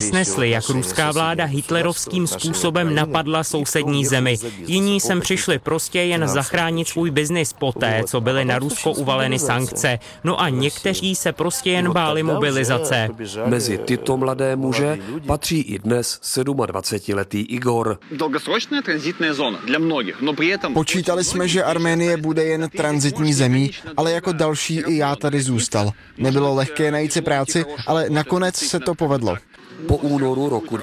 snesli, jak ruská vláda hitlerovským způsobem napadla sousední zemi. Jiní sem přišli prostě jen zachránit svůj biznis poté, co byly na Rusko uvaleny sankce. No a někteří se prostě jen báli mobilizace. Mezi tyto mladé muže patří i dnes 27letý Igor. Počítali jsme, že Arménie bude jen tranzitní zemí, ale jako další i já tady zůstal. Nebylo lehké najít si práci, ale nakonec se to povedlo. Po únoru roku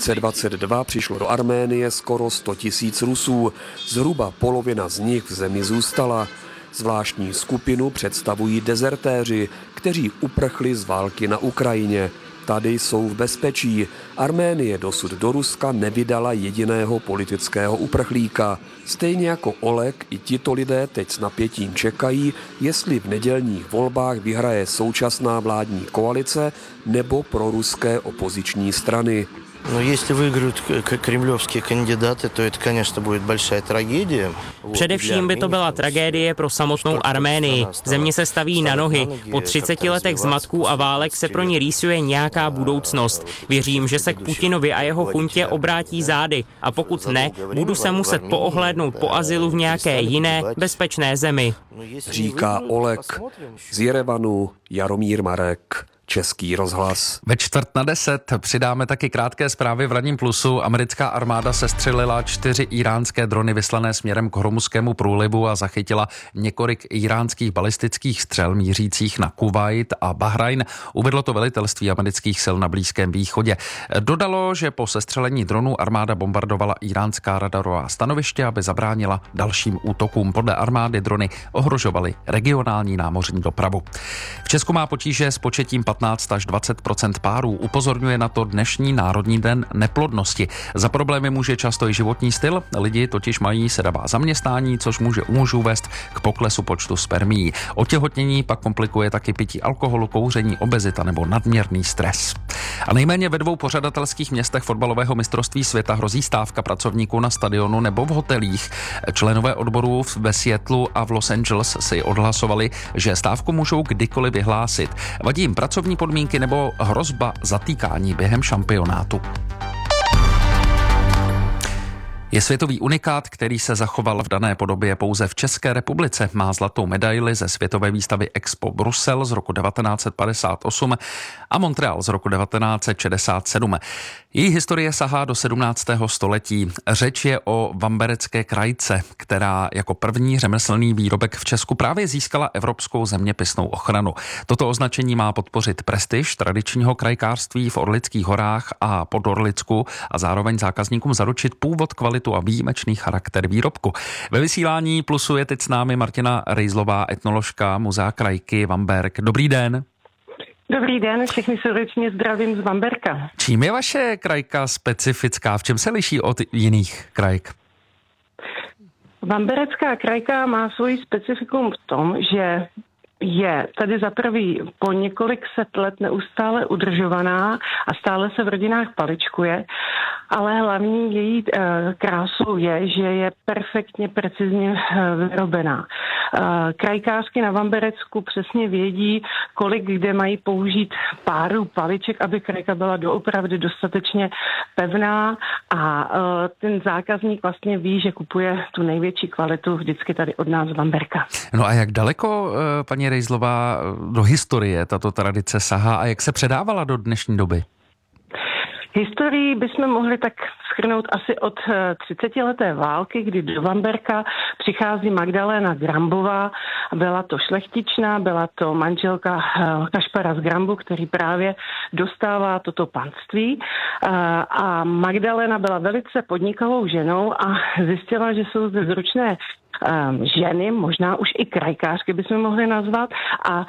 2022 přišlo do Arménie skoro 100 000 Rusů. Zhruba polovina z nich v zemi zůstala. Zvláštní skupinu představují dezertéři, kteří uprchli z války na Ukrajině. Tady jsou v bezpečí. Arménie dosud do Ruska nevydala jediného politického uprchlíka. Stejně jako Oleg, i tito lidé teď s napětím čekají, jestli v nedělních volbách vyhraje současná vládní koalice nebo proruské opoziční strany. Но если выиграют кремлевские кандидаты, то это, конечно, будет большая трагедия. Především by to byla tragédie pro samotnou Arménii. Země se staví na nohy. Po 30 letech zmatků a válek se pro ní rýsuje nějaká budoucnost. Věřím, že se k Putinovi a jeho chuntě obrátí zády. A pokud ne, budu se muset poohlédnout po azylu v nějaké jiné, bezpečné zemi. Říká Oleg. Z Jerevanu Jaromír Marek. Český rozhlas. Ve 9:45 přidáme taky krátké zprávy v Ranním plusu. Americká armáda sestřelila 4 iránské drony vyslané směrem k Hormuzskému průlivu a zachytila několik iránských balistických střel mířících na Kuvajt a Bahrajn. Uvedlo to velitelství amerických sil na Blízkém východě. Dodalo, že po sestřelení dronů armáda bombardovala iránská radarová stanoviště, aby zabránila dalším útokům. Podle armády drony ohrožovaly regionální námořní dopravu. V Česku má potíže s početím 15 až 20% párů. Upozorňuje na to dnešní Národní den neplodnosti. Za problémy může často i životní styl. Lidi totiž mají sedavá zaměstnání, což může u mužů vést k poklesu počtu spermií. Otěhotnění pak komplikuje taky pití alkoholu, kouření, obezita nebo nadměrný stres. A nejméně ve 2 pořadatelských městech fotbalového mistrovství světa hrozí stávka pracovníků na stadionu nebo v hotelích. Členové odborů ve Seattlu a v Los Angeles si odhlasovali, že stávku můžou kdykoliv vyhlásit. Vadí jim pracovní podmínky nebo hrozba zatýkání během šampionátu. Je světový unikát, který se zachoval v dané podobě pouze v České republice. Má zlatou medaili ze světové výstavy Expo Brusel z roku 1958 a Montreal z roku 1967. Její historie sahá do 17. století. Řeč je o vamberecké krajce, která jako první řemeslný výrobek v Česku právě získala evropskou zeměpisnou ochranu. Toto označení má podpořit prestiž tradičního krajkářství v Orlických horách a Podorlicku a zároveň zákazníkům zaručit původ, kvalitu a výjimečný charakter výrobku. Ve vysílání Plusu je teď s námi Martina Rejzlová, etnoložka Muzea krajky Vamberk. Dobrý den. Dobrý den, všechny srdečně zdravím z Vamberka. Čím je vaše krajka specifická? V čem se liší od jiných krajk? Vamberecká krajka má svoji specifikum v tom, že je tady za prvý po několik set let neustále udržovaná a stále se v rodinách paličkuje, ale hlavní její krásou je, že je perfektně precizně vyrobená. Krajkářky na Vamberecku přesně vědí, kolik kde mají použít páru paliček, aby krajka byla doopravdy dostatečně pevná a ten zákazník vlastně ví, že kupuje tu největší kvalitu vždycky tady od nás z Vamberka. No a jak daleko, paní Rejzlová, do historie tato tradice sahá a jak se předávala do dnešní doby? Historii bychom mohli tak shrnout asi od 30leté války, kdy do Vamberka přichází Magdaléna Grambová. Byla to šlechtičná, byla to manželka Kašpara z Grambu, který právě dostává toto panství. A Magdaléna byla velice podnikavou ženou a zjistila, že jsou zde zručné ženy, možná už i krajkářky bychom mohli nazvat, a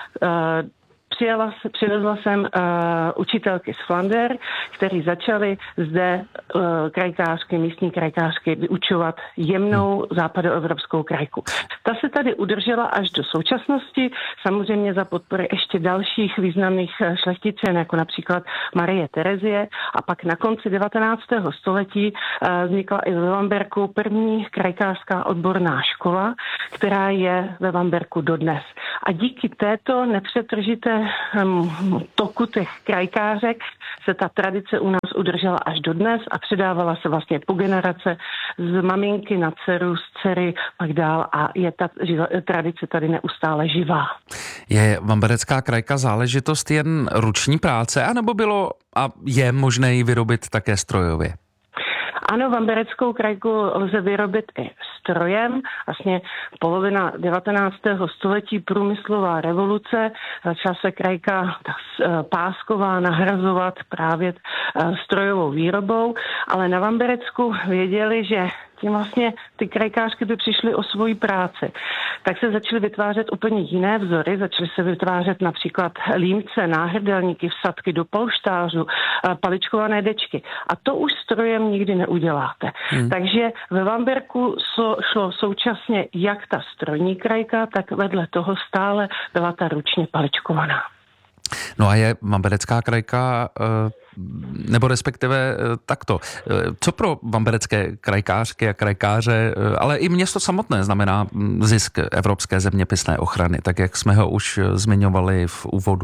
přivezla jsem učitelky z Flander, kteří začali zde krajkářky, místní krajkářky vyučovat jemnou západoevropskou krajku. Ta se tady udržela až do současnosti, samozřejmě za podpory ještě dalších významných šlechticen, jako například Marie Terezie, a pak na konci 19. století vznikla i ve Vamberku první krajkářská odborná škola, která je ve Vamberku dodnes. A díky této nepřetržité toku těch krajkářek se ta tradice u nás udržela až do dnes a předávala se vlastně po generace z maminky na dceru, z dcery pak dál a je ta tradice tady neustále živá. Je vamberecká krajka záležitost jen ruční práce, anebo bylo a je možné ji vyrobit také strojově? Ano, vambereckou krajku lze vyrobit i strojem. Vlastně polovina 19. století průmyslová revoluce. Začala se krajka pásková nahrazovat právě strojovou výrobou, ale na Vamberecku věděli, že tím vlastně ty krajkářky by přišly o svoji práci. Tak se začaly vytvářet úplně jiné vzory, začaly se vytvářet například límce, náhrdelníky, vsadky do polštářů, paličkované dečky. A to už strojem nikdy neuděláte. Takže ve Vamberku šlo současně jak ta strojní krajka, tak vedle toho stále byla ta ručně paličkovaná. No a je vamberecká krajka, nebo respektive takto, co pro vamberecké krajkářky a krajkáře, ale i město samotné znamená zisk evropské zeměpisné ochrany, tak jak jsme ho už zmiňovali v úvodu?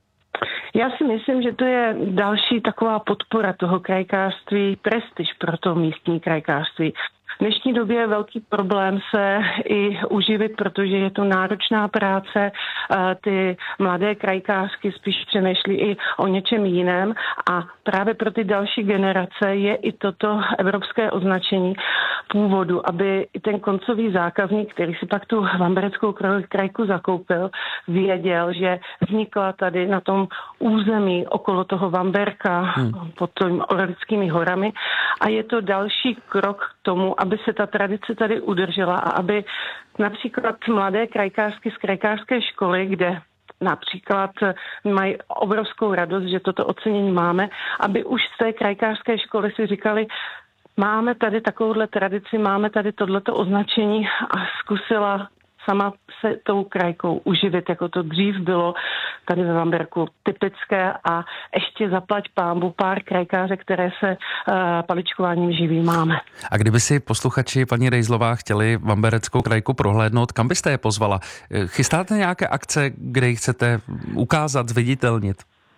Já si myslím, že to je další taková podpora toho krajkářství, prestiž pro to místní krajkářství. V dnešní době je velký problém se i uživit, protože je to náročná práce. Ty mladé krajkářky spíš přemýšlí i o něčem jiném a právě pro ty další generace je i toto evropské označení původu, aby i ten koncový zákazník, který si pak tu vambereckou krajku zakoupil, věděl, že vznikla tady na tom území okolo toho Vamberka pod těmi Orlickými horami a je to další krok k tomu, aby se ta tradice tady udržela a aby například mladé krajkářky z krajkářské školy, kde například mají obrovskou radost, že toto ocenění máme, aby už z té krajkářské školy si říkali, máme tady takovouhle tradici, máme tady tohleto označení a zkusila sama se tou krajkou uživit, jako to dřív bylo tady ve Vamberku typické a ještě zaplať pánbu pár krajkářek, které se paličkováním živí máme. A kdyby si posluchači, paní Rejzlová, chtěli vambereckou krajku prohlédnout, kam byste je pozvala? Chystáte nějaké akce, kde ji chcete ukázat, zviditelnit?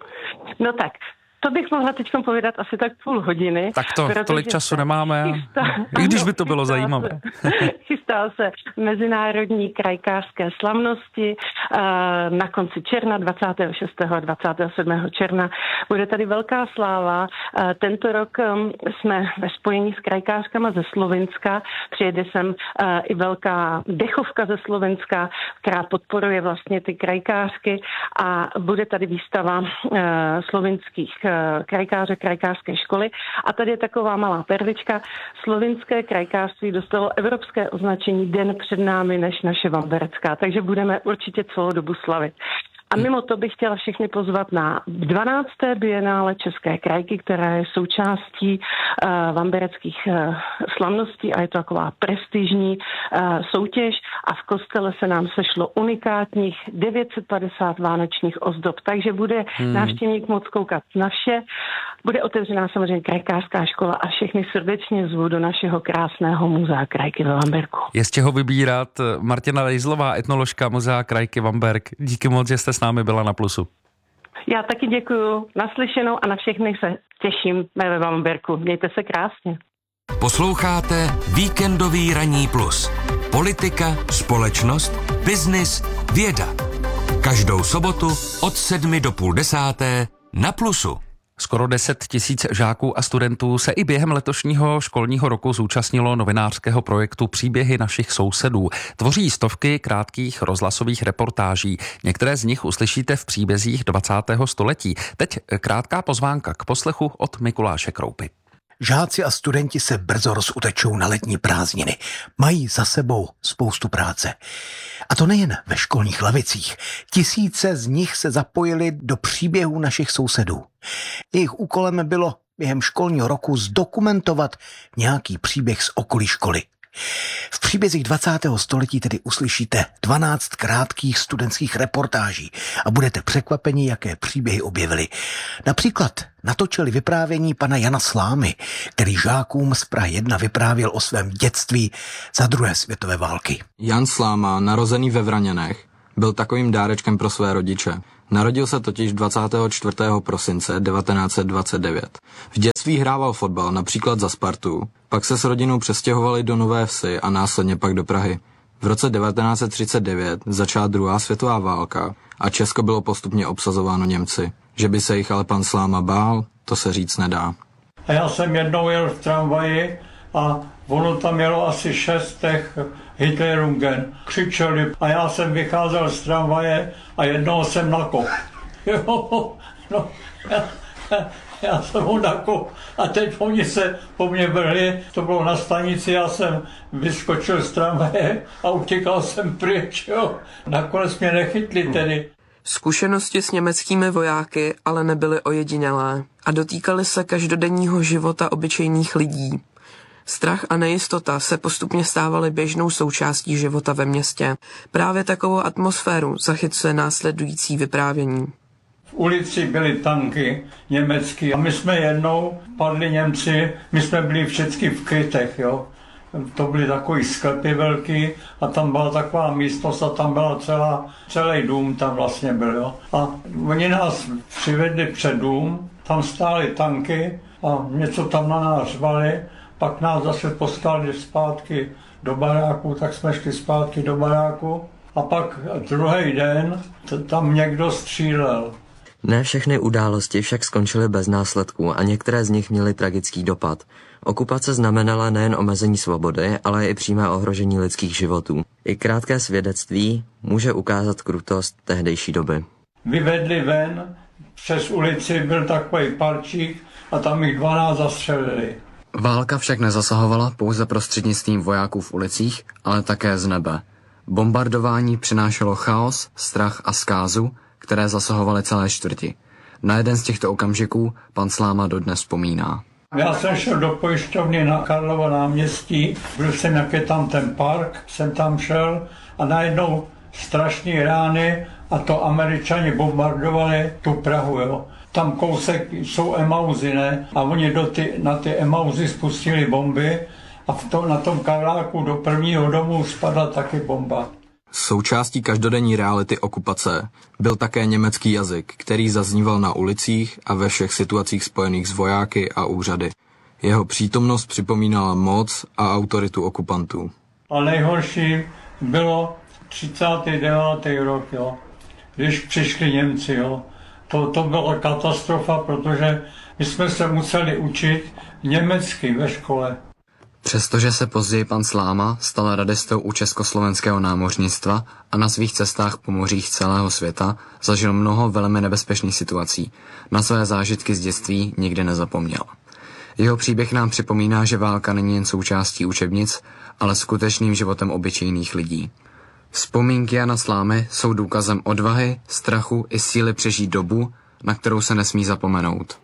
No tak, to bych mohla teď povědat asi tak půl hodiny. Tak to, tolik času nemáme, i když by to bylo zajímavé. Chystá se mezinárodní krajkářské slavnosti na konci června, 26. a 27. června. Bude tady velká sláva. Tento rok jsme ve spojení s krajkářkama ze Slovenska. Přijede sem i velká dechovka ze Slovenska, která podporuje vlastně ty krajkářky a bude tady výstava slovinských krajkáře, krajkářské školy. A tady je taková malá perlička. Slovinské krajkářství dostalo evropské označení den před námi než naše vamberecká, takže budeme určitě celou dobu slavit. A mimo to bych chtěla všechny pozvat na 12. bienále České krajky, která je součástí vambereckých slavností a je to taková prestižní soutěž a v kostele se nám sešlo unikátních 950 vánočních ozdob, takže bude návštěvník moc koukat na vše. Bude otevřená samozřejmě krajkářská škola a všechny srdečně zvu do našeho krásného muzea krajky ve Vamberku. Je z čeho vybírat. Martina Rejzlová, etnoložka muzea krajky Vamberk. Díky moc, že jste s námi byla na Plusu. Já taky děkuju. Naslyšenou a na všechny se těším ve Vamberku. Mějte se krásně. Posloucháte Víkendový ranní plus. Politika, společnost, biznis, věda. Každou sobotu od 7 do půl 10 na Plusu. Skoro 10 000 žáků a studentů se i během letošního školního roku zúčastnilo novinářského projektu Příběhy našich sousedů. Tvoří stovky krátkých rozhlasových reportáží. Některé z nich uslyšíte v příbězích 20. století. Teď krátká pozvánka k poslechu od Mikuláše Kroupy. Žáci a studenti se brzo rozutečou na letní prázdniny. Mají za sebou spoustu práce. A to nejen ve školních lavicích. Tisíce z nich se zapojili do příběhů našich sousedů. Jejich úkolem bylo během školního roku zdokumentovat nějaký příběh z okolí školy. V příbězích 20. století tedy uslyšíte 12 krátkých studentských reportáží a budete překvapeni, jaké příběhy objevili. Například natočili vyprávění pana Jana Slámy, který žákům z Prahy 1 vyprávěl o svém dětství za druhé světové války. Jan Sláma, narozený ve Vraňanech, Byl takovým dárečkem pro své rodiče. Narodil se totiž 24. prosince 1929. V dětství hrával fotbal například za Spartu, pak se s rodinou přestěhovali do Nové Vsi a následně pak do Prahy. V roce 1939 začala druhá světová válka a Česko bylo postupně obsazováno Němci. Že by se jich ale pan Sláma bál, to se říct nedá. A já jsem jednou jel v tramvaji a ono tam jelo asi 6 těch Hitlerungen. Křičeli a já jsem vycházel z tramvaje a jednoho jsem nakop. Já jsem ho nakop a teď oni se po mně vrhli, to bylo na stanici, já jsem vyskočil z tramvaje a utíkal jsem pryč. Jo. Nakonec mě nechytli tedy. Zkušenosti s německými vojáky ale nebyly ojedinělé a dotýkaly se každodenního života obyčejných lidí. Strach a nejistota se postupně stávaly běžnou součástí života ve městě. Právě takovou atmosféru zachycuje následující vyprávění. V ulici byly tanky německý a my jsme jednou padli Němci, my jsme byli všichni v krytech, jo. To byly takový sklepy velký a tam byla taková místnost a tam byla celý dům tam vlastně byl, jo. A oni nás přivedli před dům, tam stály tanky a něco tam na nás řvali, pak nás zase poslali zpátky do baráku, tak jsme šli zpátky do baráku a pak druhý den tam někdo střílel. Ne všechny události však skončily bez následků a některé z nich měly tragický dopad. Okupace znamenala nejen omezení svobody, ale i přímé ohrožení lidských životů. I krátké svědectví může ukázat krutost tehdejší doby. Vyvedli ven, přes ulici byl takový parčík a tam jich 12 zastřelili. Válka však nezasahovala pouze prostřednictvím vojáků v ulicích, ale také z nebe. Bombardování přinášelo chaos, strach a zkázu, které zasahovaly celé čtvrti. Na jeden z těchto okamžiků pan Sláma dodnes vzpomíná. Já jsem šel do pojišťovny na Karlovo náměstí, byl jsem, jak je tam ten park, jsem tam šel a najednou strašné rány a to Američani bombardovali tu Prahu, jo. Tam kousek jsou Emauzy, ne? A oni na ty Emauzy spustili bomby a na tom Karláku do prvního domu spadla taky bomba. Součástí každodenní reality okupace byl také německý jazyk, který zazníval na ulicích a ve všech situacích spojených s vojáky a úřady. Jeho přítomnost připomínala moc a autoritu okupantů. A nejhorší bylo 39. rok, jo, když přišli Němci. Jo. To byla katastrofa, protože my jsme se museli učit německy ve škole. Přestože se později pan Sláma stal radistou u československého námořnictva a na svých cestách po mořích celého světa zažil mnoho velmi nebezpečných situací, na své zážitky z dětství nikdy nezapomněl. Jeho příběh nám připomíná, že válka není jen součástí učebnic, ale skutečným životem obyčejných lidí. Vzpomínky Jana Slámy jsou důkazem odvahy, strachu i síly přežít dobu, na kterou se nesmí zapomenout.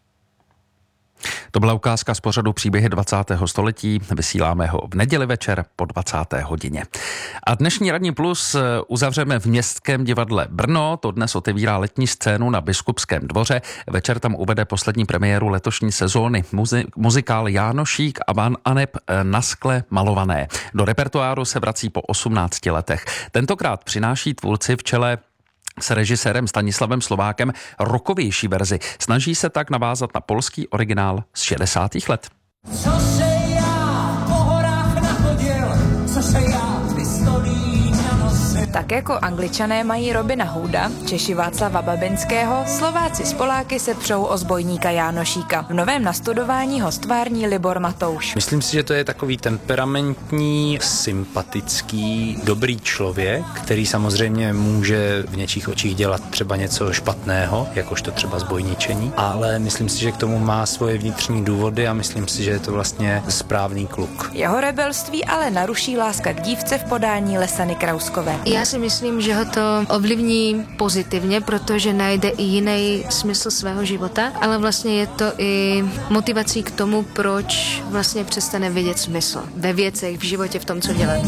To byla ukázka z pořadu Příběhy 20. století. Vysíláme ho v neděli večer po 20. hodině. A dnešní Ranní plus uzavřeme v Městském divadle Brno. To dnes otevírá letní scénu na Biskupském dvoře. Večer tam uvede poslední premiéru letošní sezóny muzikál Jánošík a Van Aneb na skle malované. Do repertoáru se vrací po 18 letech. Tentokrát přináší tvůrci v čele s režisérem Stanislavem Slovákem rockovější verzi. Snaží se tak navázat na polský originál z 60. let. Co se já po horách nachodil, co se já pistolí na nose. Tak jako Angličané mají Robina Hooda, Češi Václava Babinského, Slováci s Poláky se přou o zbojníka Jánošíka. V novém nastudování ho stvární Libor Matouš. Myslím si, že to je takový temperamentní, sympatický, dobrý člověk, který samozřejmě může v něčích očích dělat třeba něco špatného, jakožto třeba zbojničení, ale myslím si, že k tomu má svoje vnitřní důvody a myslím si, že je to vlastně správný kluk. Jeho rebelství ale naruší láska k dívce v podání Lesany Krauskové. Já si myslím, že ho to ovlivní pozitivně, protože najde i jiný smysl svého života, ale vlastně je to i motivací k tomu, proč vlastně přestane vidět smysl ve věcech, v životě, v tom, co dělá.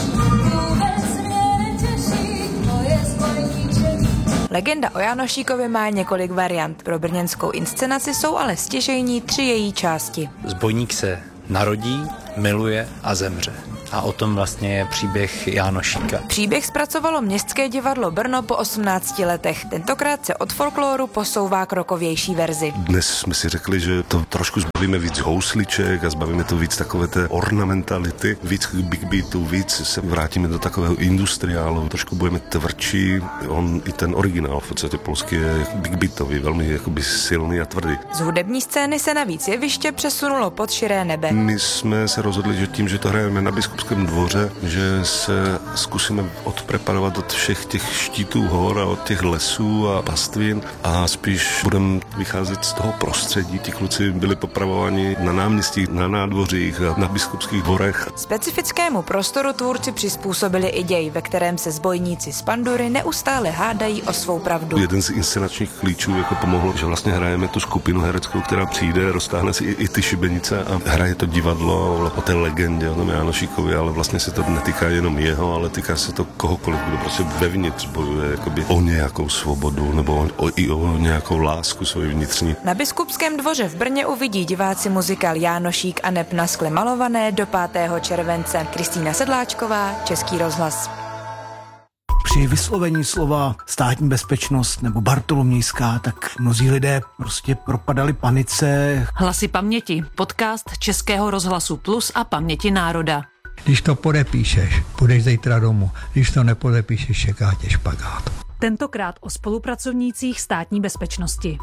Legenda o Jánošíkovi má několik variant. Pro brněnskou inscenaci jsou ale stěžejní 3 její části. Zbojník se narodí, miluje a zemře. a o tom vlastně je příběh Jánošíka. Příběh zpracovalo Městské divadlo Brno po 18 letech. Tentokrát se od folkloru posouvá k rokovější verzi. Dnes jsme si řekli, že to trošku zbavíme víc housliček a zbavíme to víc takové té ornamentality, víc big beatu, víc se vrátíme do takového industriálu, trošku budeme tvrdší. On i ten originál v podstatě polský je big beatový, velmi jakoby silný a tvrdý. Z hudební scény se navíc jeviště přesunulo pod širé nebe. My jsme se rozhodli, že tím, že to hrajeme na Biskupském dvoře, že se zkusíme odpreparovat od všech těch štítů hor a od těch lesů a pastvin a spíš budeme vycházet z toho prostředí. Ti kluci byli popravováni na náměstích, na nádvořích a na biskupských dvorech. Specifickému prostoru tvůrci přizpůsobili i děj, ve kterém se zbojníci z Pandury neustále hádají o svou pravdu. Jeden z inscenačních klíčů jako pomohlo, že vlastně hrajeme tu skupinu hereckou, která přijde, roztáhne si i ty šibenice a hraje to divadlo o té legendě, o tom Jánošíkovi, ale vlastně se to netýká jenom jeho, ale týká se to kohokoliv, kdo prostě vevnitř bojuje jakoby o nějakou svobodu nebo i o nějakou lásku svoji vnitřní. Na Biskupském dvoře v Brně uvidí diváci muzikál Jánošík a neb na skle malované do 5. července. Kristýna Sedláčková, Český rozhlas. Při vyslovení slova státní bezpečnost nebo Bartolomějská, tak mnozí lidé prostě propadali panice. Hlasy paměti, podcast Českého rozhlasu Plus a Paměti národa. Když to podepíšeš, půjdeš zítra domů. Když to nepodepíšeš, čeká tě špagát. Tentokrát o spolupracovnících státní bezpečnosti.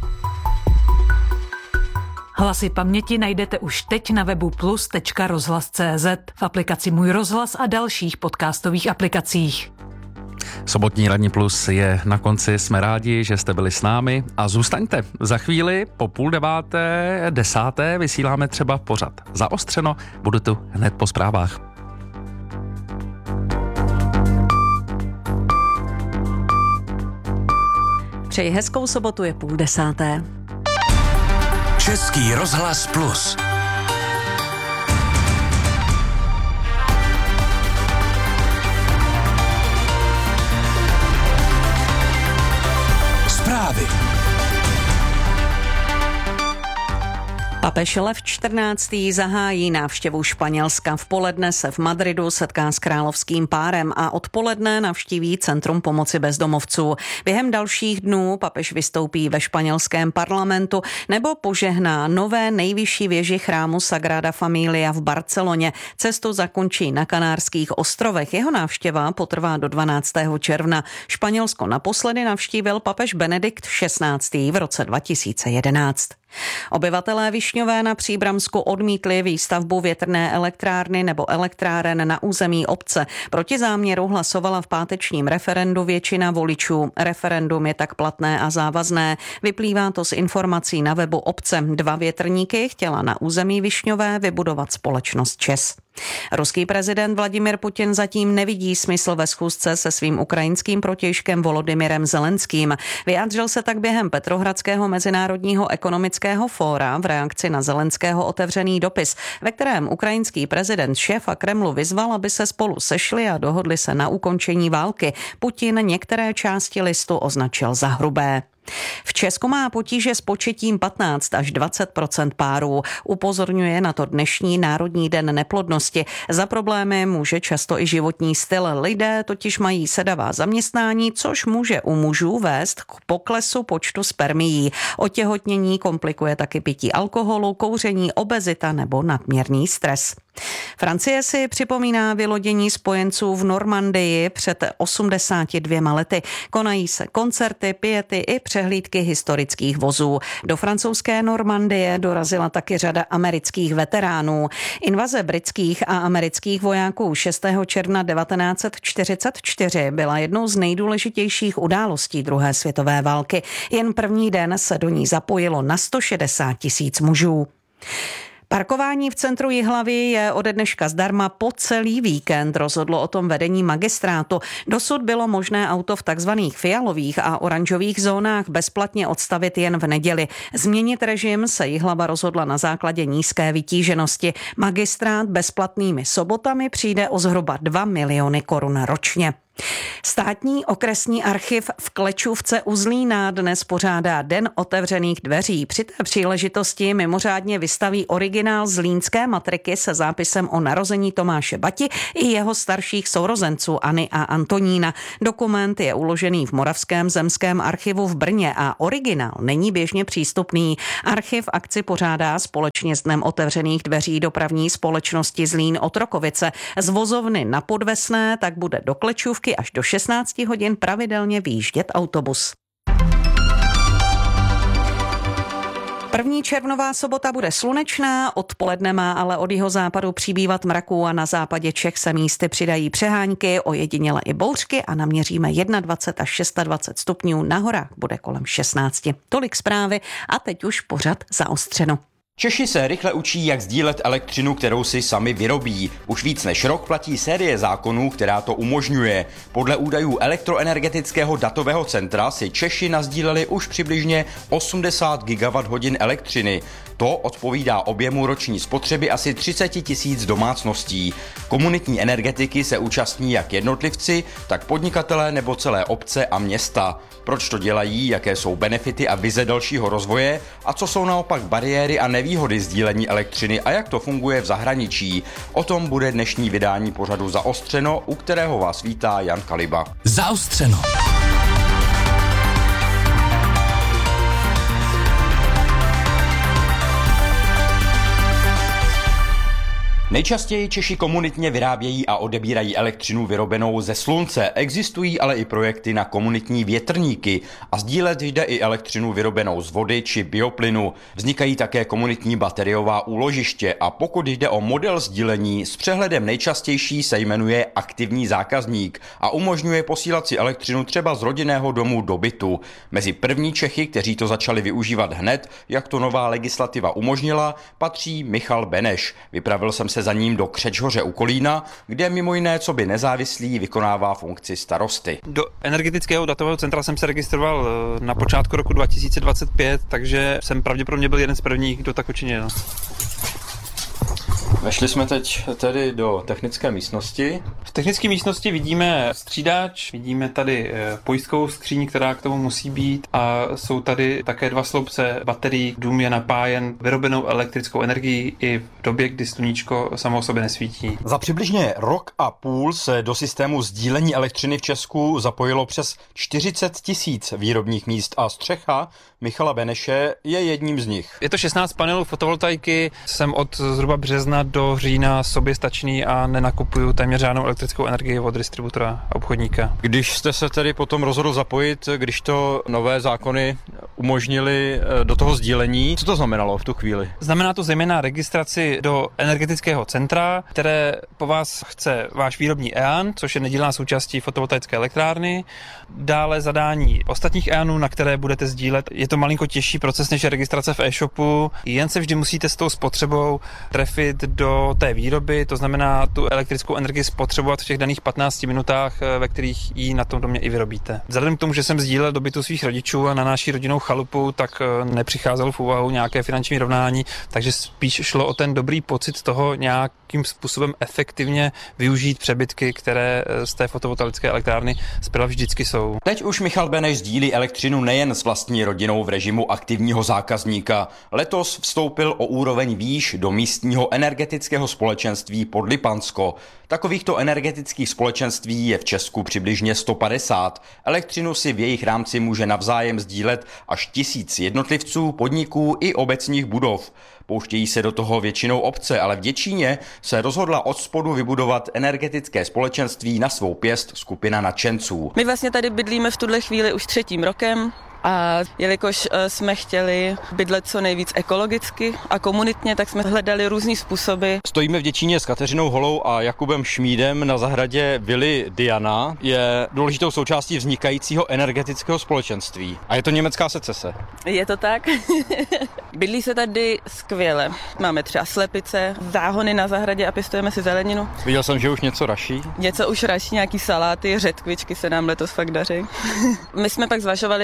Hlasy paměti najdete už teď na webu plus.rozhlas.cz, v aplikaci Můj rozhlas a dalších podcastových aplikacích. Sobotní Ranní plus je na konci, jsme rádi, že jste byli s námi a zůstaňte. Za chvíli po 8:30, 10:00 vysíláme třeba pořad Zaostřeno, budu tu hned po zprávách. Přeji hezkou sobotu, je 9:30. Český rozhlas Plus. Zprávy. Papež Lev XIV. Zahájí návštěvu Španělska. V poledne se v Madridu setká s královským párem a odpoledne navštíví Centrum pomoci bezdomovců. Během dalších dnů papež vystoupí ve španělském parlamentu nebo požehná nové nejvyšší věži chrámu Sagrada Familia v Barceloně. Cestu zakončí na Kanárských ostrovech. Jeho návštěva potrvá do 12. června. Španělsko naposledy navštívil papež Benedikt XVI. V roce 2011. Obyvatelé Višňové na Příbramsku odmítli výstavbu větrné elektrárny nebo elektráren na území obce. Proti záměru hlasovala v pátečním referendu většina voličů. Referendum je tak platné a závazné. Vyplývá to z informací na webu obce. 2 větrníky chtěla na území Višňové vybudovat společnost ČEZ. Ruský prezident Vladimir Putin zatím nevidí smysl ve schůzce se svým ukrajinským protějškem Volodymyrem Zelenským. Vyjádřil se tak během Petrohradského mezinárodního ekonomického fóra v reakci na Zelenského otevřený dopis, ve kterém ukrajinský prezident šéfa Kremlu vyzval, aby se spolu sešli a dohodli se na ukončení války. Putin některé části listu označil za hrubé. V Česku má potíže s početím 15 až 20% párů. Upozorňuje na to dnešní Národní den neplodnosti. Za problémy může často i životní styl. Lidé totiž mají sedavá zaměstnání, což může u mužů vést k poklesu počtu spermií. Otěhotnění komplikuje taky pití alkoholu, kouření, obezita nebo nadměrný stres. Francie si připomíná vylodění spojenců v Normandii před 82 lety. Konají se koncerty, piety i přehlídky historických vozů. Do francouzské Normandie dorazila taky řada amerických veteránů. Invaze britských a amerických vojáků 6. června 1944 byla jednou z nejdůležitějších událostí druhé světové války. Jen první den se do ní zapojilo na 160 000 mužů. Parkování v centru Jihlavy je ode dneška zdarma po celý víkend, rozhodlo o tom vedení magistrátu. Dosud bylo možné auto v takzvaných fialových a oranžových zónách bezplatně odstavit jen v neděli. Změnit režim se Jihlava rozhodla na základě nízké vytíženosti. Magistrát bezplatnými sobotami přijde o zhruba 2 miliony korun ročně. Státní okresní archiv v Klečůvce u Zlína dnes pořádá Den otevřených dveří. Při té příležitosti mimořádně vystaví originál zlínské matriky se zápisem o narození Tomáše Bati i jeho starších sourozenců Anny a Antonína. Dokument je uložený v Moravském zemském archivu v Brně a originál není běžně přístupný. Archiv akci pořádá společně s Dnem otevřených dveří dopravní společnosti Zlín Otrokovice. Z vozovny na Podvesné tak bude do Klečůvky až do 16 hodin pravidelně vyjíždět autobus. 1. červnová sobota bude slunečná, odpoledne má ale od jihozápadu přibývat mraků a na západě Čech se místy přidají přehánky, ojediněle i bouřky a naměříme 21 až 26 stupňů, na horách bude kolem 16. Tolik zprávy a teď už pořad zaostřeno. Češi se rychle učí, jak sdílet elektřinu, kterou si sami vyrobí. Už víc než rok platí série zákonů, která to umožňuje. Podle údajů Elektroenergetického datového centra si Češi nasdíleli už přibližně 80 GWh elektřiny. To odpovídá objemu roční spotřeby asi 30 000 domácností. Komunitní energetiky se účastní jak jednotlivci, tak podnikatelé nebo celé obce a města. Proč to dělají, jaké jsou benefity a vize dalšího rozvoje a co jsou naopak bariéry a nevýhody sdílení elektřiny a jak to funguje v zahraničí. O tom bude dnešní vydání pořadu Zaostřeno, u kterého vás vítá Jan Kaliba. Zaostřeno. Nejčastěji Češi komunitně vyrábějí a odebírají elektřinu vyrobenou ze slunce. Existují ale i projekty na komunitní větrníky a sdílet jde i elektřinu vyrobenou z vody či bioplynu. Vznikají také komunitní bateriová úložiště a pokud jde o model sdílení, s přehledem nejčastější se jmenuje aktivní zákazník a umožňuje posílat si elektřinu třeba z rodinného domu do bytu. Mezi první Čechy, kteří to začali využívat hned, jak to nová legislativa umožnila, patří Michal Beneš. Vypravil jsem se za ním do Křečhoře u Kolína, kde mimo jiné coby nezávislý vykonává funkci starosty. Do energetického datového centra jsem se registroval na počátku roku 2025, takže jsem pravděpodobně byl jeden z prvních, kdo tak učinil. Vešli jsme teď tedy do technické místnosti. V technické místnosti vidíme střídač, vidíme tady pojistkovou skříň, která k tomu musí být a jsou tady také 2 sloupce baterií. Dům je napájen vyrobenou elektrickou energií i v době, kdy sluníčko samo o sobě nesvítí. Za přibližně rok a půl se do systému sdílení elektřiny v Česku zapojilo přes 40 000 výrobních míst a střecha Michala Beneše je jedním z nich. Je to 16 panelů fotovoltaiky, jsem od zhruba března do října soběstačný a nenakupuju téměř žádnou elektrickou energii od distributora a obchodníka. Když jste se tedy potom rozhodl zapojit, když to nové zákony umožnili do toho sdílení, co to znamenalo v tu chvíli? Znamená to zejména registraci do energetického centra, které po vás chce váš výrobní EAN, což je nedílná součástí fotovoltaické elektrárny, dále zadání ostatních EANů, na které budete sdílet. Je to malinko těžší proces než je registrace v e-shopu, jen se vždy musíte s tou spotřebou trefit do té výroby, to znamená tu elektrickou energii spotřebovat v těch daných 15 minutách, ve kterých ji na tom domě i vyrobíte. Vzhledem k tomu, že jsem sdílel do bytu svých rodičů a na naší rodinnou chalupu, tak nepřicházelo v úvahu nějaké finanční rovnání, takže spíš šlo o ten dobrý pocit toho nějakým způsobem efektivně využít přebytky, které z té fotovoltaické elektrárny zprava vždycky jsou. Teď už Michal Beneš sdílí elektřinu nejen s vlastní rodinou v režimu aktivního zákazníka. Letos vstoupil o úroveň výš do místního energetického společenství Podlipansko. Takovýchto energetických společenství je v Česku přibližně 150. Elektřinu si v jejich rámci může navzájem sdílet až 1000 jednotlivců, podniků i obecních budov. Pouštějí se do toho většinou obce, ale v Děčíně se rozhodla od spodu vybudovat energetické společenství na svou pěst skupina nadšenců. My vlastně tady bydlíme v tuhle chvíli už 3. rokem. A jelikož jsme chtěli bydlet co nejvíc ekologicky a komunitně, tak jsme hledali různý způsoby. Stojíme v Děčíně s Kateřinou Holou a Jakubem Šmídem na zahradě vily Diana. Je důležitou součástí vznikajícího energetického společenství. A je to německá secese. Je to tak. Bydlí se tady skvěle. Máme třeba slepice, záhony na zahradě a pěstujeme si zeleninu. Viděl jsem, že už něco raší. Něco už raší, nějaký saláty, řetkvičky se nám letos fakt daří. My jsme pak zvažovali i tu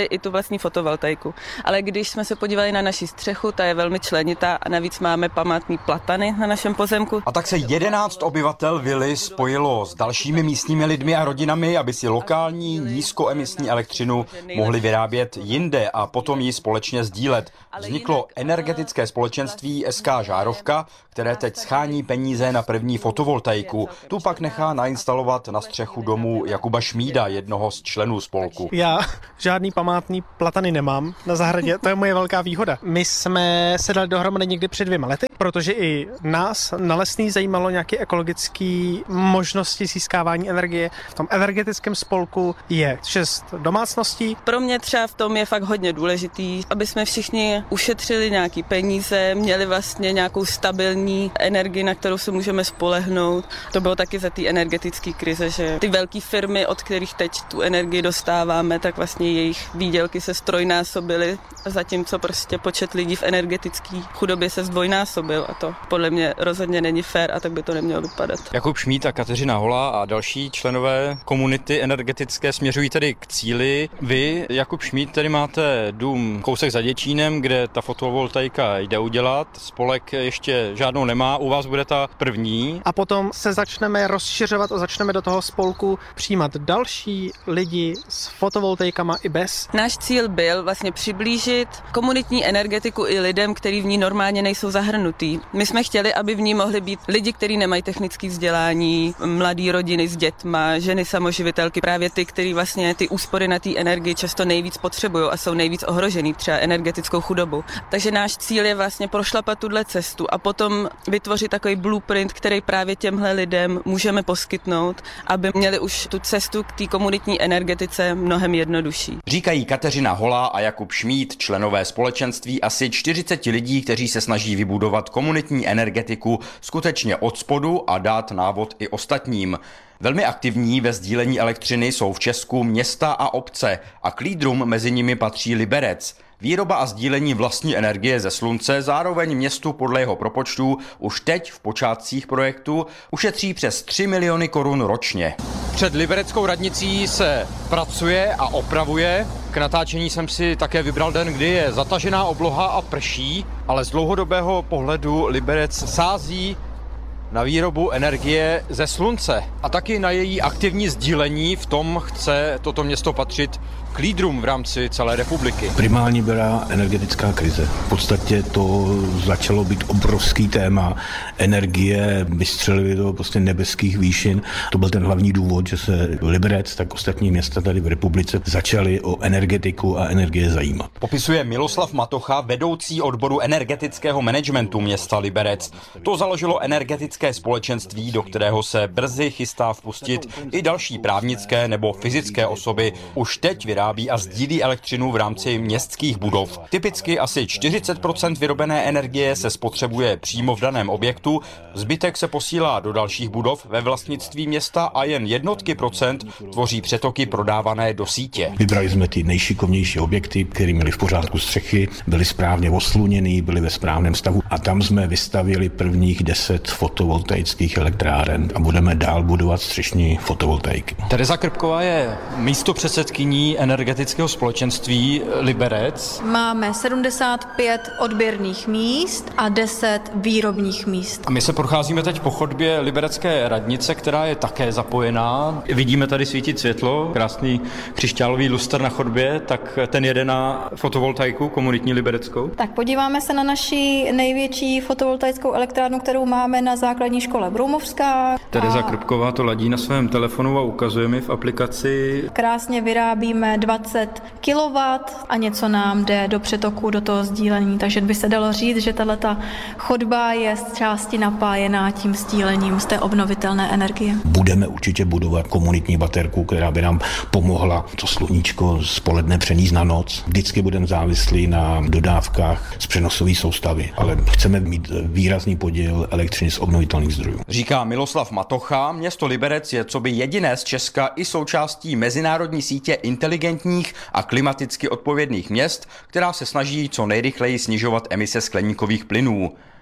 vlastní fotovoltaiku. Ale když jsme se podívali na naši střechu, ta je velmi členitá a navíc máme památný platany na našem pozemku. A tak se 11 obyvatel vily spojilo s dalšími místními lidmi a rodinami, aby si lokální nízkoemisní elektřinu mohli vyrábět jinde a potom ji společně sdílet. Vzniklo energetické společenství SK Žárovka, které teď schání peníze na první fotovoltaiku. Tu pak nechá nainstalovat na střechu domu Jakuba Šmída, jednoho z členů spolku. Já žádný památný platany nemám na zahradě, to je moje velká výhoda. My jsme se dali dohromady někdy před 2 lety, protože i nás na Lesný zajímalo nějaké ekologické možnosti získávání energie. V tom energetickém spolku je 6 domácností. Pro mě třeba v tom je fakt hodně důležitý, aby jsme všichni ušetřili nějaký peníze, měli vlastně nějakou stabilní energii, na kterou se můžeme spolehnout. To bylo taky za té energetické krize, že ty velké firmy, od kterých teď tu energii dostáváme, tak vlastně jejich výdělky se strojnásobily, zatímco prostě počet lidí v energetické chudobě se zdvojnásobil a to podle mě rozhodně není fér a tak by to nemělo vypadat. Jakub Šmíd a Kateřina Holá a další členové komunity energetické směřují tedy k cíli. Vy, Jakub Šmíd, tedy máte dům kousek za Děčínem, kde ta fotovoltaika jde udělat. Spolek ještě žádnou nemá, u vás bude ta první. A potom se začneme rozšiřovat a začneme do toho spolku přijímat další lidi s fotovoltaikama i bez. Náš cíl byl vlastně přiblížit komunitní energetiku i lidem, kteří v ní normálně nejsou zahrnutí. My jsme chtěli, aby v ní mohli být lidi, kteří nemají technické vzdělání, mladé rodiny s dětma, ženy samoživitelky, právě ty, kteří vlastně ty úspory na té energii často nejvíc potřebují a jsou nejvíc ohrožený třeba energetickou chudobou. Takže náš cíl je vlastně prošlapat tuhle cestu a potom vytvořit takový blueprint, který právě těmhle lidem můžeme poskytnout, aby měli už tu cestu k té komunitní energetice mnohem jednodušší. Říkají Kateřina Holá a Jakub Šmíd, členové společenství asi 40 lidí, kteří se snaží vybudovat komunitní energetiku skutečně od spodu a dát návod i ostatním. Velmi aktivní ve sdílení elektřiny jsou v Česku města a obce a k lídrům mezi nimi patří Liberec. Výroba a sdílení vlastní energie ze slunce zároveň městu podle jeho propočtů už teď v počátcích projektu ušetří přes 3 miliony korun ročně. Před libereckou radnicí se pracuje a opravuje. K natáčení jsem si také vybral den, kdy je zatažená obloha a prší, ale z dlouhodobého pohledu Liberec sází na výrobu energie ze slunce a taky na její aktivní sdílení. V tom chce toto město patřit k lídrům v rámci celé republiky. Primární byla energetická krize. V podstatě to začalo být obrovský téma. Energie vystřelily do prostě nebeských výšin. To byl ten hlavní důvod, že se Liberec, tak ostatní města tady v republice začaly o energetiku a energie zajímat. Popisuje Miloslav Matocha, vedoucí odboru energetického managementu města Liberec. To založilo energetické společenství, do kterého se brzy chystá vpustit i další právnické nebo fyzické osoby. Už teď vyrábí a sdílí elektřinu v rámci městských budov. Typicky asi 40% vyrobené energie se spotřebuje přímo v daném objektu, zbytek se posílá do dalších budov ve vlastnictví města a jen jednotky procent tvoří přetoky prodávané do sítě. Vybrali jsme ty nejšikovnější objekty, které měly v pořádku střechy, byly správně osluněný, byly ve správném stavu a tam jsme vystavili prvních 10 fotovoltaických elektráren a budeme dál budovat střešní fotovoltaiky. Tereza Krpková je místopředsedkyní energetického společenství Liberec. Máme 75 odběrných míst a 10 výrobních míst. A my se procházíme teď po chodbě Liberecké radnice, která je také zapojená. Vidíme tady svítit světlo, krásný křišťálový lustr na chodbě, tak ten jede na fotovoltaiku komunitní libereckou. Tak podíváme se na naši největší fotovoltaickou elektrárnu, kterou máme na základní škole Broumovská. Tereza Krpková to ladí na svém telefonu a ukazuje mi v aplikaci. Krásně vyrábíme 20 kW a něco nám jde do přetoku, do toho sdílení, takže by se dalo říct, že tato chodba je z části napájená tím sdílením z té obnovitelné energie. Budeme určitě budovat komunitní baterku, která by nám pomohla to sluníčko z poledne přenést na noc. Vždycky budeme závislí na dodávkách z přenosové soustavy, ale chceme mít výrazný podíl elektřiny z obnovitelných zdrojů. Říká Miloslav Matocha, město Liberec je coby jediné z Česka i součástí mezinárodní sítě inteligentních a klimaticky odpovědných měst, která se snaží co nejrychleji snižovat emise skleníkových plynů.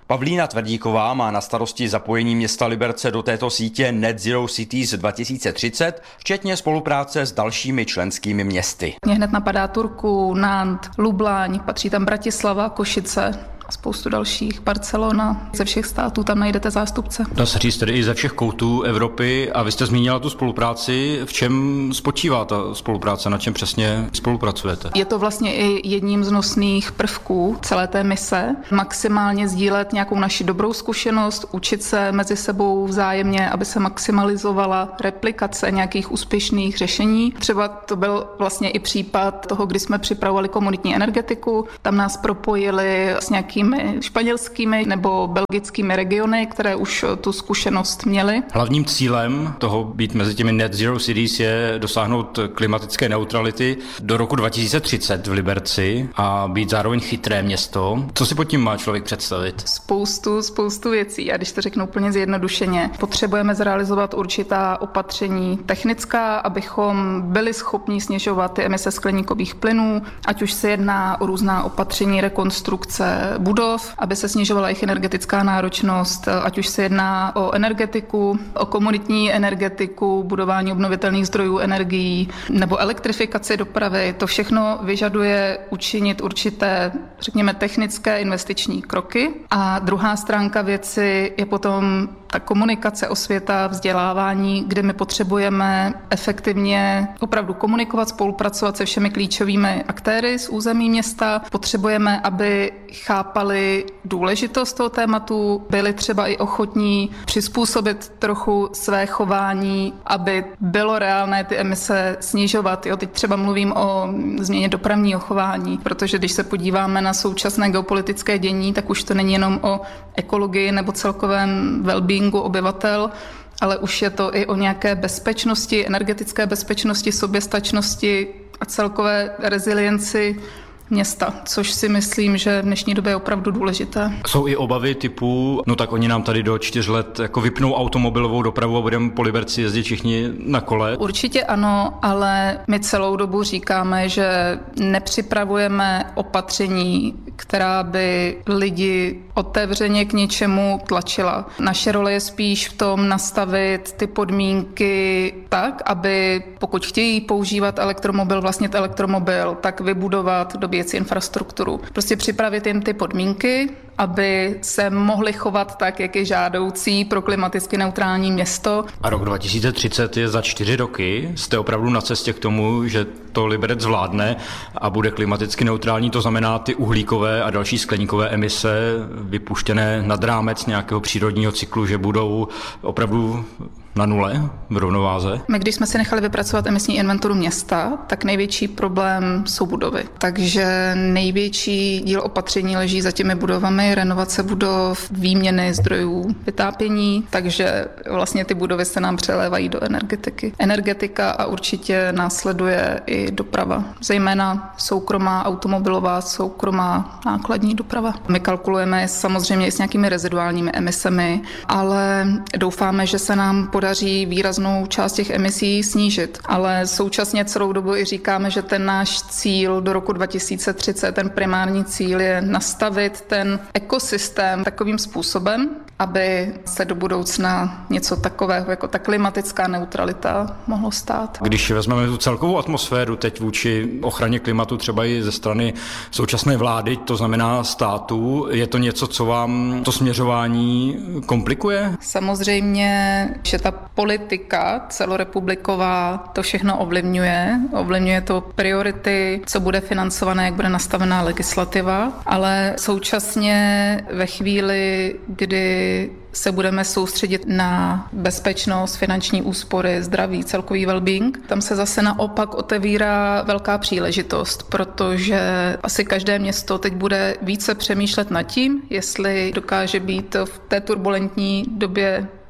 Pavlína Tvrdíková má na starosti zapojení města Liberce do této sítě Net Zero Cities 2030, včetně spolupráce s dalšími členskými městy. Mě hned napadá Turku, Nant, Lublaň, patří tam Bratislava, Košice a spoustu dalších, Barcelona, ze všech států tam najdete zástupce. Dá se říct tedy i ze všech koutů Evropy a vy jste zmínila tu spolupráci. V čem spočívá ta spolupráce, na čem přesně spolupracujete? Je to vlastně i jedním z nosných prvků celé té mise. Maximálně sdílet nějakou naši dobrou zkušenost, učit se mezi sebou vzájemně, aby se maximalizovala replikace nějakých úspěšných řešení. Třeba to byl vlastně i případ toho, kdy jsme připravovali komunitní energetiku. Tam nás propojili s nějakými španělskými nebo belgickými regiony, které už tu zkušenost měly. Hlavním cílem toho být mezi těmi Net Zero Cities je dosáhnout klimatické neutrality do roku 2030 v Liberci a být zároveň chytré město. Co si pod tím má člověk představit? Spoustu věcí. A když to řeknu úplně zjednodušeně, potřebujeme zrealizovat určitá opatření technická, abychom byli schopni snižovat ty emise skleníkových plynů, ať už se jedná o různá opatření rekonstrukce budov, aby se snižovala jejich energetická náročnost, ať už se jedná o energetiku, o komunitní energetiku, budování obnovitelných zdrojů energií nebo elektrifikaci dopravy. To všechno vyžaduje učinit určité, řekněme, technické investiční kroky. A druhá stránka věci je potom ta komunikace, osvěta, vzdělávání, kde my potřebujeme efektivně opravdu komunikovat, spolupracovat se všemi klíčovými aktéry z území města. Potřebujeme, aby chápali důležitost toho tématu, byli třeba i ochotní přizpůsobit trochu své chování, aby bylo reálné ty emise snižovat. Jo, teď třeba mluvím o změně dopravního chování, protože když se podíváme na současné geopolitické dění, tak už to není jenom o ekologii nebo celkovém well-beingu obyvatel, ale už je to i o nějaké bezpečnosti, energetické bezpečnosti, soběstačnosti a celkové rezilienci města, což si myslím, že v dnešní době je opravdu důležité. Jsou i obavy typu, no tak oni nám tady do 4 let jako vypnou automobilovou dopravu a budeme po Liberci jezdit všichni na kole? Určitě ano, ale my celou dobu říkáme, že nepřipravujeme opatření, která by lidi otevřeně k něčemu tlačila. Naše role je spíš v tom nastavit ty podmínky tak, aby pokud chtějí používat elektromobil, vlastnit elektromobil, tak vybudovat, dobět si infrastrukturu. Prostě připravit jim ty podmínky, aby se mohli chovat tak, jak je žádoucí pro klimaticky neutrální město. A rok 2030 je za 4 roky. Jste opravdu na cestě k tomu, že to Liberec zvládne a bude klimaticky neutrální, to znamená ty uhlíkové a další skleníkové emise vypuštěné nad rámec nějakého přírodního cyklu, že budou opravdu na nule v rovnováze? My, když jsme si nechali vypracovat emisní inventuru města, tak největší problém jsou budovy. Takže největší díl opatření leží za těmi budovami, renovace budov, výměny zdrojů vytápění, takže vlastně ty budovy se nám přelévají do energetiky. Energetika a určitě následuje i doprava, zejména soukromá automobilová, soukromá nákladní doprava. My kalkulujeme samozřejmě i s nějakými reziduálními emisemi, ale doufáme, že se nám podaří výraznou část těch emisí snížit. Ale současně celou dobu i říkáme, že ten náš cíl do roku 2030, ten primární cíl je nastavit ten ekosystém takovým způsobem, aby se do budoucna něco takového jako ta klimatická neutralita mohlo stát. Když vezmeme tu celkovou atmosféru teď vůči ochraně klimatu třeba i ze strany současné vlády, to znamená státu, je to něco, co vám to směřování komplikuje? Samozřejmě, že ta politika celorepubliková to všechno ovlivňuje. Ovlivňuje to priority, co bude financované, jak bude nastavená legislativa, ale současně ve chvíli, kdy se budeme soustředit na bezpečnost, finanční úspory, zdraví, celkový well-being. Tam se zase naopak otevírá velká příležitost, protože asi každé město teď bude více přemýšlet nad tím, jestli dokáže být v té turbulentní době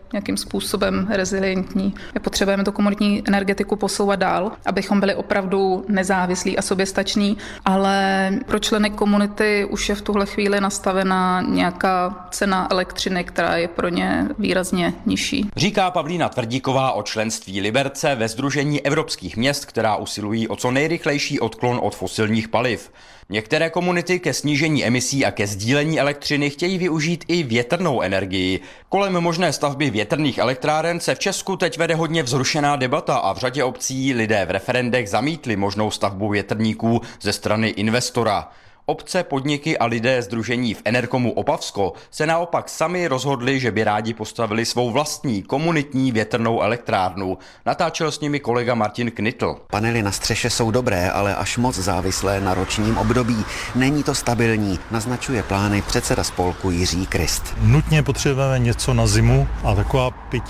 nějakým způsobem rezilientní. My potřebujeme tu komunitní energetiku posouvat dál, abychom byli opravdu nezávislí a soběstační, ale pro členy komunity už je v tuhle chvíli nastavena nějaká cena elektřiny, která je pro ně výrazně nižší. Říká Pavlína Tvrdíková o členství Liberce ve Sdružení evropských měst, která usilují o co nejrychlejší odklon od fosilních paliv. Některé komunity ke snížení emisí a ke sdílení elektřiny chtějí využít i větrnou energii. Kolem možné stavby větrných elektráren se v Česku teď vede hodně vzrušená debata a v řadě obcí lidé v referendech zamítli možnou stavbu větrníků ze strany investora. Obce, podniky a lidé sdružení v Enerkomu Opavsko se naopak sami rozhodli, že by rádi postavili svou vlastní komunitní větrnou elektrárnu. Natáčel s nimi kolega Martin Knitl. Panely na střeše jsou dobré, ale až moc závislé na ročním období. Není to stabilní, naznačuje plány předseda spolku Jiří Krist. Nutně potřebujeme něco na zimu a taková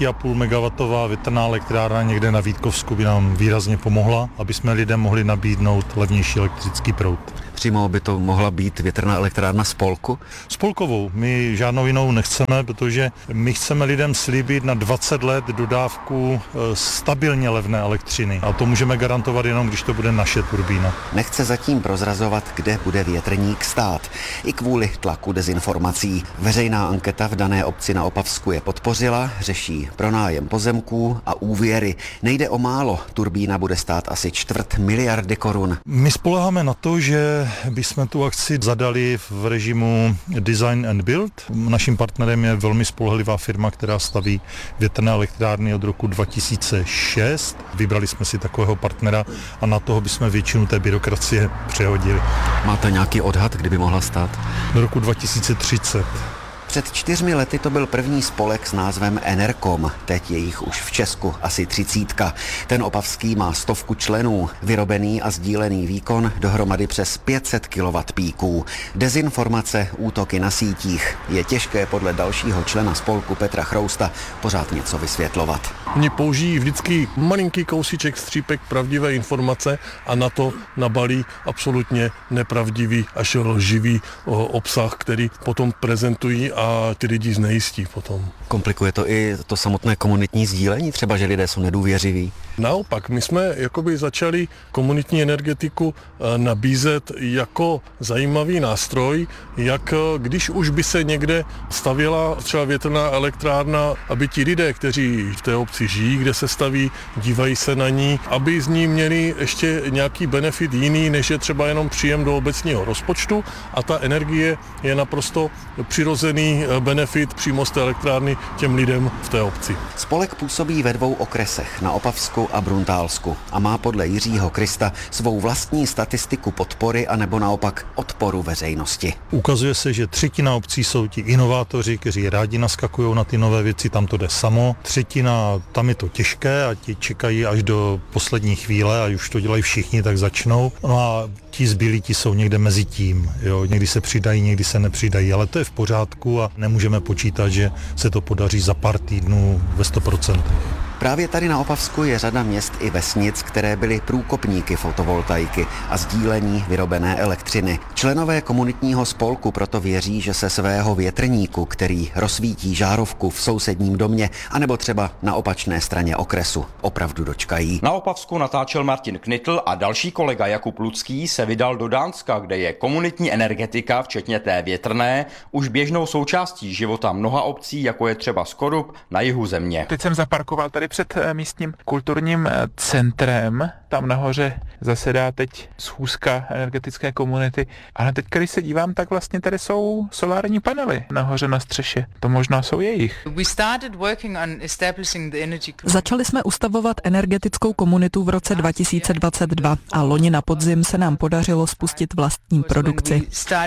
5,5 MW větrná elektrárna někde na Vítkovsku by nám výrazně pomohla, aby jsme lidem mohli nabídnout levnější elektrický proud. Přímo by to mohla být větrná elektrárna spolku? Spolkovou. My žádnou jinou nechceme, protože my chceme lidem slíbit na 20 let dodávku stabilně levné elektřiny. A to můžeme garantovat jenom, když to bude naše turbína. Nechce zatím prozrazovat, kde bude větrník stát. I kvůli tlaku dezinformací. Veřejná anketa v dané obci na Opavsku je podpořila, řeší pronájem pozemků a úvěry. Nejde o málo, turbína bude stát asi 250 miliardy korun. My spoléháme na to, že bychom tu akci zadali v režimu Design and Build. Naším partnerem je velmi spolehlivá firma, která staví větrné elektrárny od roku 2006. Vybrali jsme si takového partnera a na toho bychom většinu té byrokracie přehodili. Máte nějaký odhad, kdyby mohla stát? Do roku 2030. Před 4 lety to byl první spolek s názvem Enerkom, teď je jich už v Česku asi 30. Ten opavský má 100 členů, vyrobený a sdílený výkon dohromady přes 500 kW píků. Dezinformace, útoky na sítích. Je těžké podle dalšího člena spolku Petra Chrousta pořád něco vysvětlovat. Oni použijí vždycky malinký kousíček střípek pravdivé informace a na to nabalí absolutně nepravdivý až lživý obsah, který potom prezentují a ty lidi znejistí potom. Komplikuje to i to samotné komunitní sdílení, třeba že lidé jsou nedůvěřiví? Naopak, my jsme jakoby začali komunitní energetiku nabízet jako zajímavý nástroj, jak když už by se někde stavěla třeba větrná elektrárna, aby ti lidé, kteří v té obci žijí, kde se staví, dívají se na ní, aby z ní měli ještě nějaký benefit jiný, než je třeba jenom příjem do obecního rozpočtu a ta energie je naprosto přirozený benefit přímo z té elektrárny těm lidem v té obci. Spolek působí ve 2 okresech, na Opavsku a Bruntálsku a má podle Jiřího Krista svou vlastní statistiku podpory anebo naopak odporu veřejnosti. Ukazuje se, že 1/3 obcí jsou ti inovátoři, kteří rádi naskakují na ty nové věci, tam to jde samo. 1/3 tam je to těžké a ti čekají až do poslední chvíle a už to dělají všichni, tak začnou. No a ti zbylí ti jsou někde mezi tím. Jo? Někdy se přidají, někdy se nepřidají, ale to je v pořádku a nemůžeme počítat, že se to podaří za pár týdnů ve 100%. Právě tady na Opavsku je řada měst i vesnic, které byly průkopníky fotovoltaiky a sdílení vyrobené elektřiny. Členové komunitního spolku proto věří, že se svého větrníku, který rozsvítí žárovku v sousedním domě, anebo třeba na opačné straně okresu, opravdu dočkají. Na Opavsku natáčel Martin Knitl a další kolega Jakub Lucký se vydal do Dánska, kde je komunitní energetika, včetně té větrné, už běžnou součástí života mnoha obcí, jako je třeba Skorup na jihu země. Teď jsem zaparkoval tady před místním kulturním centrem. Tam nahoře zasedá teď schůzka energetické komunity. Ale teď, když se dívám, tak vlastně tady jsou solární panely nahoře na střeše. To možná jsou jejich. Začali jsme ustavovat energetickou komunitu v roce 2022 a loni na podzim se nám podařilo spustit vlastní produkci.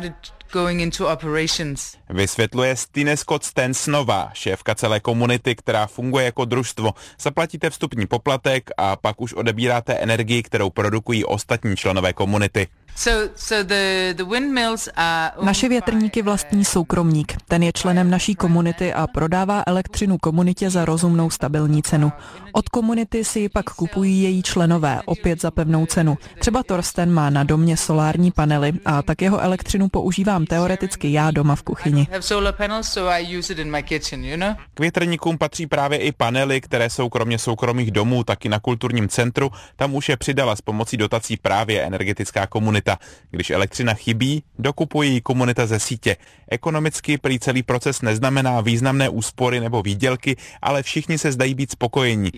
Vysvětluje Stine Scott-Stensnova, šéfka celé komunity, která funguje jako družstvo. Zaplatíte vstupní poplatek a pak už odebíráte energii, kterou produkují ostatní členové komunity. Naše větrníky vlastní soukromník. Ten je členem naší komunity a prodává elektřinu komunitě za rozumnou stabilní cenu. Od komunity si ji pak kupují její členové, opět za pevnou cenu. Třeba Torsten má na domě solární panely a tak jeho elektřinu používám teoreticky já doma v kuchyni. K větrníkům patří právě i panely, které jsou kromě soukromých domů taky na kulturním centru. Tam už je přidala s pomocí dotací právě energetická komunita. Když elektřina chybí, dokupuje ji komunita ze sítě. Ekonomicky prý celý proces neznamená významné úspory nebo výdělky, ale všichni se zdají být spokojení.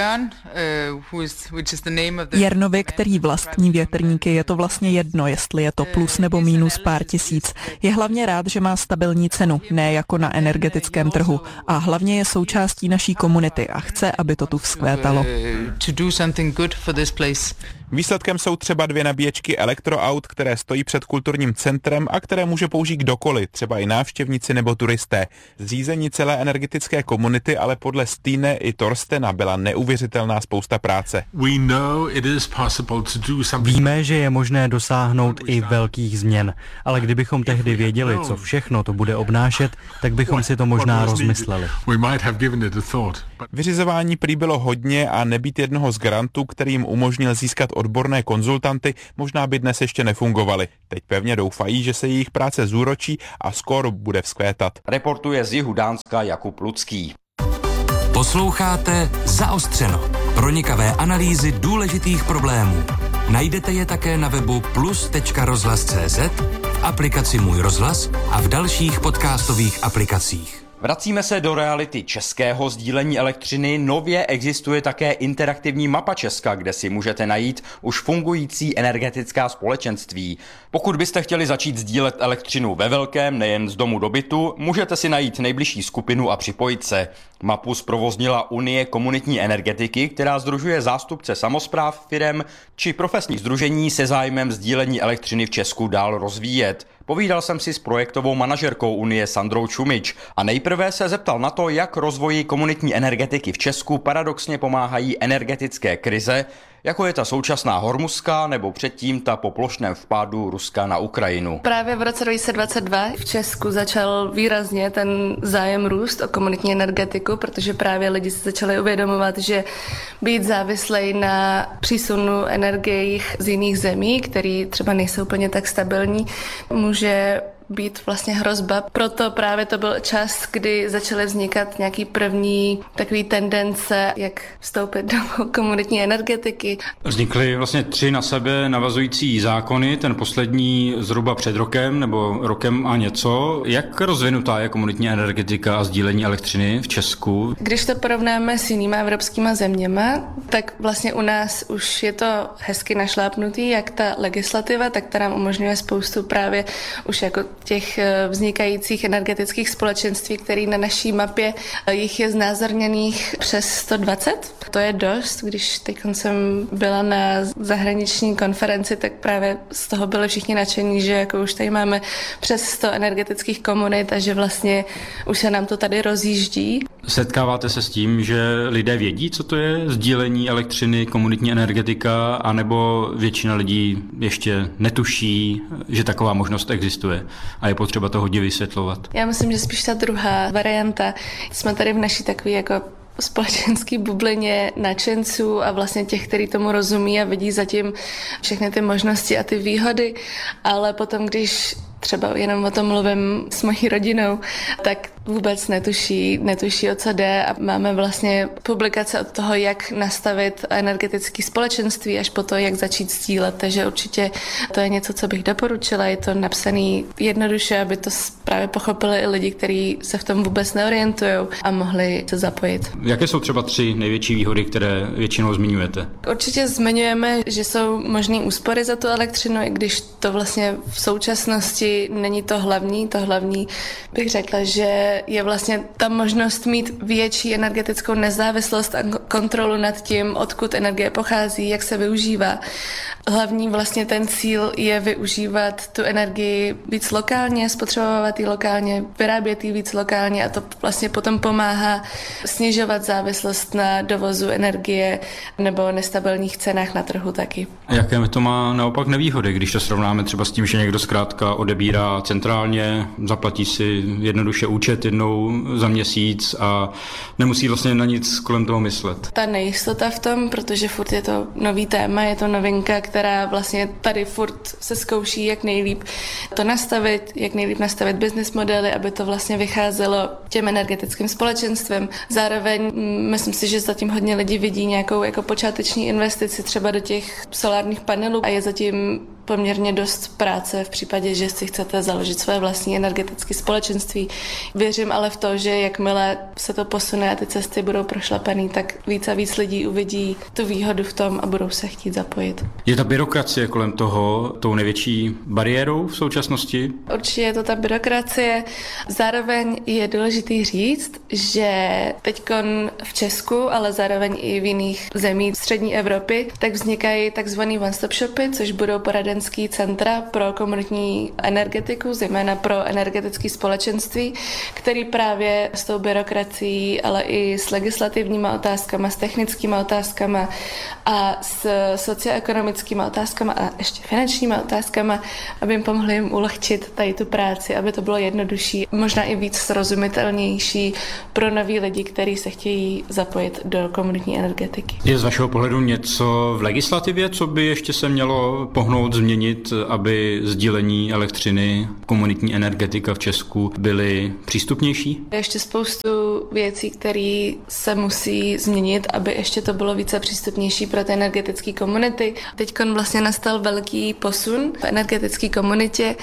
Jernovi, který vlastní větrníky, je to vlastně jedno, jestli je to plus nebo mínus pár tisíc. Je hlavně rád, že má stabilní cenu, ne jako na energetickém trhu. A hlavně je součástí naší komunity a chce, aby to tu vzkvétalo. Výsledkem jsou třeba 2 nabíječky elektroaut, které stojí před kulturním centrem a které může použít kdokoliv, třeba i návštěvníci nebo turisté. Zřízení celé energetické komunity ale podle Stine i Torstena byla neuvěřitelná spousta práce. Víme, že je možné dosáhnout i velkých změn, ale kdybychom tehdy věděli, co všechno to bude obnášet, tak bychom si to možná rozmysleli. Vyřizování prý bylo hodně a nebýt jednoho z grantů, který jim umožnil získat odborné konzultanty, možná by dnes ještě nefungovaly. Teď pevně doufají, že se jejich práce zúročí a skoro bude vzkvétat. Reportuje z jihu Dánska Jakub Lucký. Posloucháte Zaostřeno. Pronikavé analýzy důležitých problémů. Najdete je také na webu plus.rozhlas.cz, v aplikaci Můj rozhlas a v dalších podcastových aplikacích. Vracíme se do reality českého sdílení elektřiny. Nově existuje také interaktivní mapa Česka, kde si můžete najít už fungující energetická společenství. Pokud byste chtěli začít sdílet elektřinu ve velkém, nejen z domu do bytu, můžete si najít nejbližší skupinu a připojit se. Mapu zprovoznila Unie komunitní energetiky, která sdružuje zástupce samospráv, firem či profesních sdružení se zájmem sdílení elektřiny v Česku dál rozvíjet. Povídal jsem si s projektovou manažerkou Unie Sandrou Čumič a nejprve se zeptal na to, jak rozvoji komunitní energetiky v Česku paradoxně pomáhají energetické krize, jako je ta současná hormuzská nebo předtím ta po plošném vpádu Ruska na Ukrajinu. Právě v roce 2022 v Česku začal výrazně ten zájem růst o komunitní energetiku, protože právě lidi se začali uvědomovat, že být závislej na přísunu energií z jiných zemí, které třeba nejsou úplně tak stabilní, může být vlastně hrozba. Proto právě to byl čas, kdy začaly vznikat nějaký první takový tendence, jak vstoupit do komunitní energetiky. Vznikly vlastně 3 na sebe navazující zákony, ten poslední zhruba před rokem nebo rokem a něco. Jak rozvinutá je komunitní energetika a sdílení elektřiny v Česku? Když to porovnáme s jinýma evropskýma zeměma, tak vlastně u nás už je to hezky našlápnutý, jak ta legislativa, tak ta nám umožňuje spoustu právě už jako těch vznikajících energetických společenství, které na naší mapě jich je znázorněných přes 120. To je dost, když teď jsem byla na zahraniční konferenci, tak právě z toho byli všichni nadšení, že jako už tady máme přes 100 energetických komunit a že vlastně už se nám to tady rozjíždí. Setkáváte se s tím, že lidé vědí, co to je sdílení elektřiny, komunitní energetika, anebo většina lidí ještě netuší, že taková možnost existuje a je potřeba to hodně vysvětlovat? Já myslím, že spíš ta druhá varianta. Jsme tady v naší takové jako společenský bublině nadšenců a vlastně těch, kteří tomu rozumí a vidí zatím všechny ty možnosti a ty výhody, ale potom, když třeba jenom o tom mluvím s mojí rodinou, tak vůbec netuší, o co jde a máme vlastně publikace od toho, jak nastavit energetické společenství až po to, jak začít sdílet, takže určitě to je něco, co bych doporučila, je to napsané jednoduše, aby to právě pochopili i lidi, kteří se v tom vůbec neorientují a mohli se zapojit. Jaké jsou třeba 3 největší výhody, které většinou zmiňujete? Určitě zmiňujeme, že jsou možné úspory za tu elektřinu, i když to vlastně v současnosti asi není to hlavní. To hlavní bych řekla, že je vlastně ta možnost mít větší energetickou nezávislost a kontrolu nad tím, odkud energie pochází, jak se využívá. Hlavní vlastně ten cíl je využívat tu energii víc lokálně, spotřebovat ji lokálně, vyrábět ji víc lokálně a to vlastně potom pomáhá snižovat závislost na dovozu energie nebo nestabilních cenách na trhu taky. A jaké to má naopak nevýhody, když to srovnáme třeba s tím, že někdo zkrátka odebírá centrálně, zaplatí si jednoduše účet jednou za měsíc a nemusí vlastně na nic kolem toho myslet. Ta nejistota v tom, protože furt je to nový téma, je to novinka, která vlastně tady furt se zkouší, jak nejlíp to nastavit, jak nejlíp nastavit business modely, aby to vlastně vycházelo těm energetickým společenstvem. Zároveň myslím si, že zatím hodně lidí vidí nějakou jako počáteční investici třeba do těch solárních panelů a je zatím poměrně dost práce v případě, že si chcete založit své vlastní energetické společenství. Věřím ale v to, že jakmile se to posune a ty cesty budou prošlapaný, tak víc a víc lidí uvidí tu výhodu v tom a budou se chtít zapojit. Je ta byrokracie kolem toho tou největší bariérou v současnosti? Určitě je to ta byrokracie. Zároveň je důležitý říct, že teďkon v Česku, ale zároveň i v jiných zemích střední Evropy, tak vznikají takzvaný one-stop shopy, což budou poradenské centra pro komunitní energetiku, zejména pro energetické společenství, který právě s tou byrokracií, ale i s legislativníma otázkama, s technickými otázkama a s socioekonomickými otázkama a ještě finančníma otázkama, aby jim pomohli jim ulehčit tady tu práci, aby to bylo jednodušší, možná i víc srozumitelnější pro nový lidi, kteří se chtějí zapojit do komunitní energetiky. Je z vašeho pohledu něco v legislativě, co by ještě se mělo pohnout, změnit, aby sdílení elektřiny, komunitní energetika v Česku byly přístupnější? Je ještě spoustu věcí, které se musí změnit, aby ještě to bylo více přístupnější pro ty energetické komunity. Teď vlastně nastal velký posun v energetické komunitě,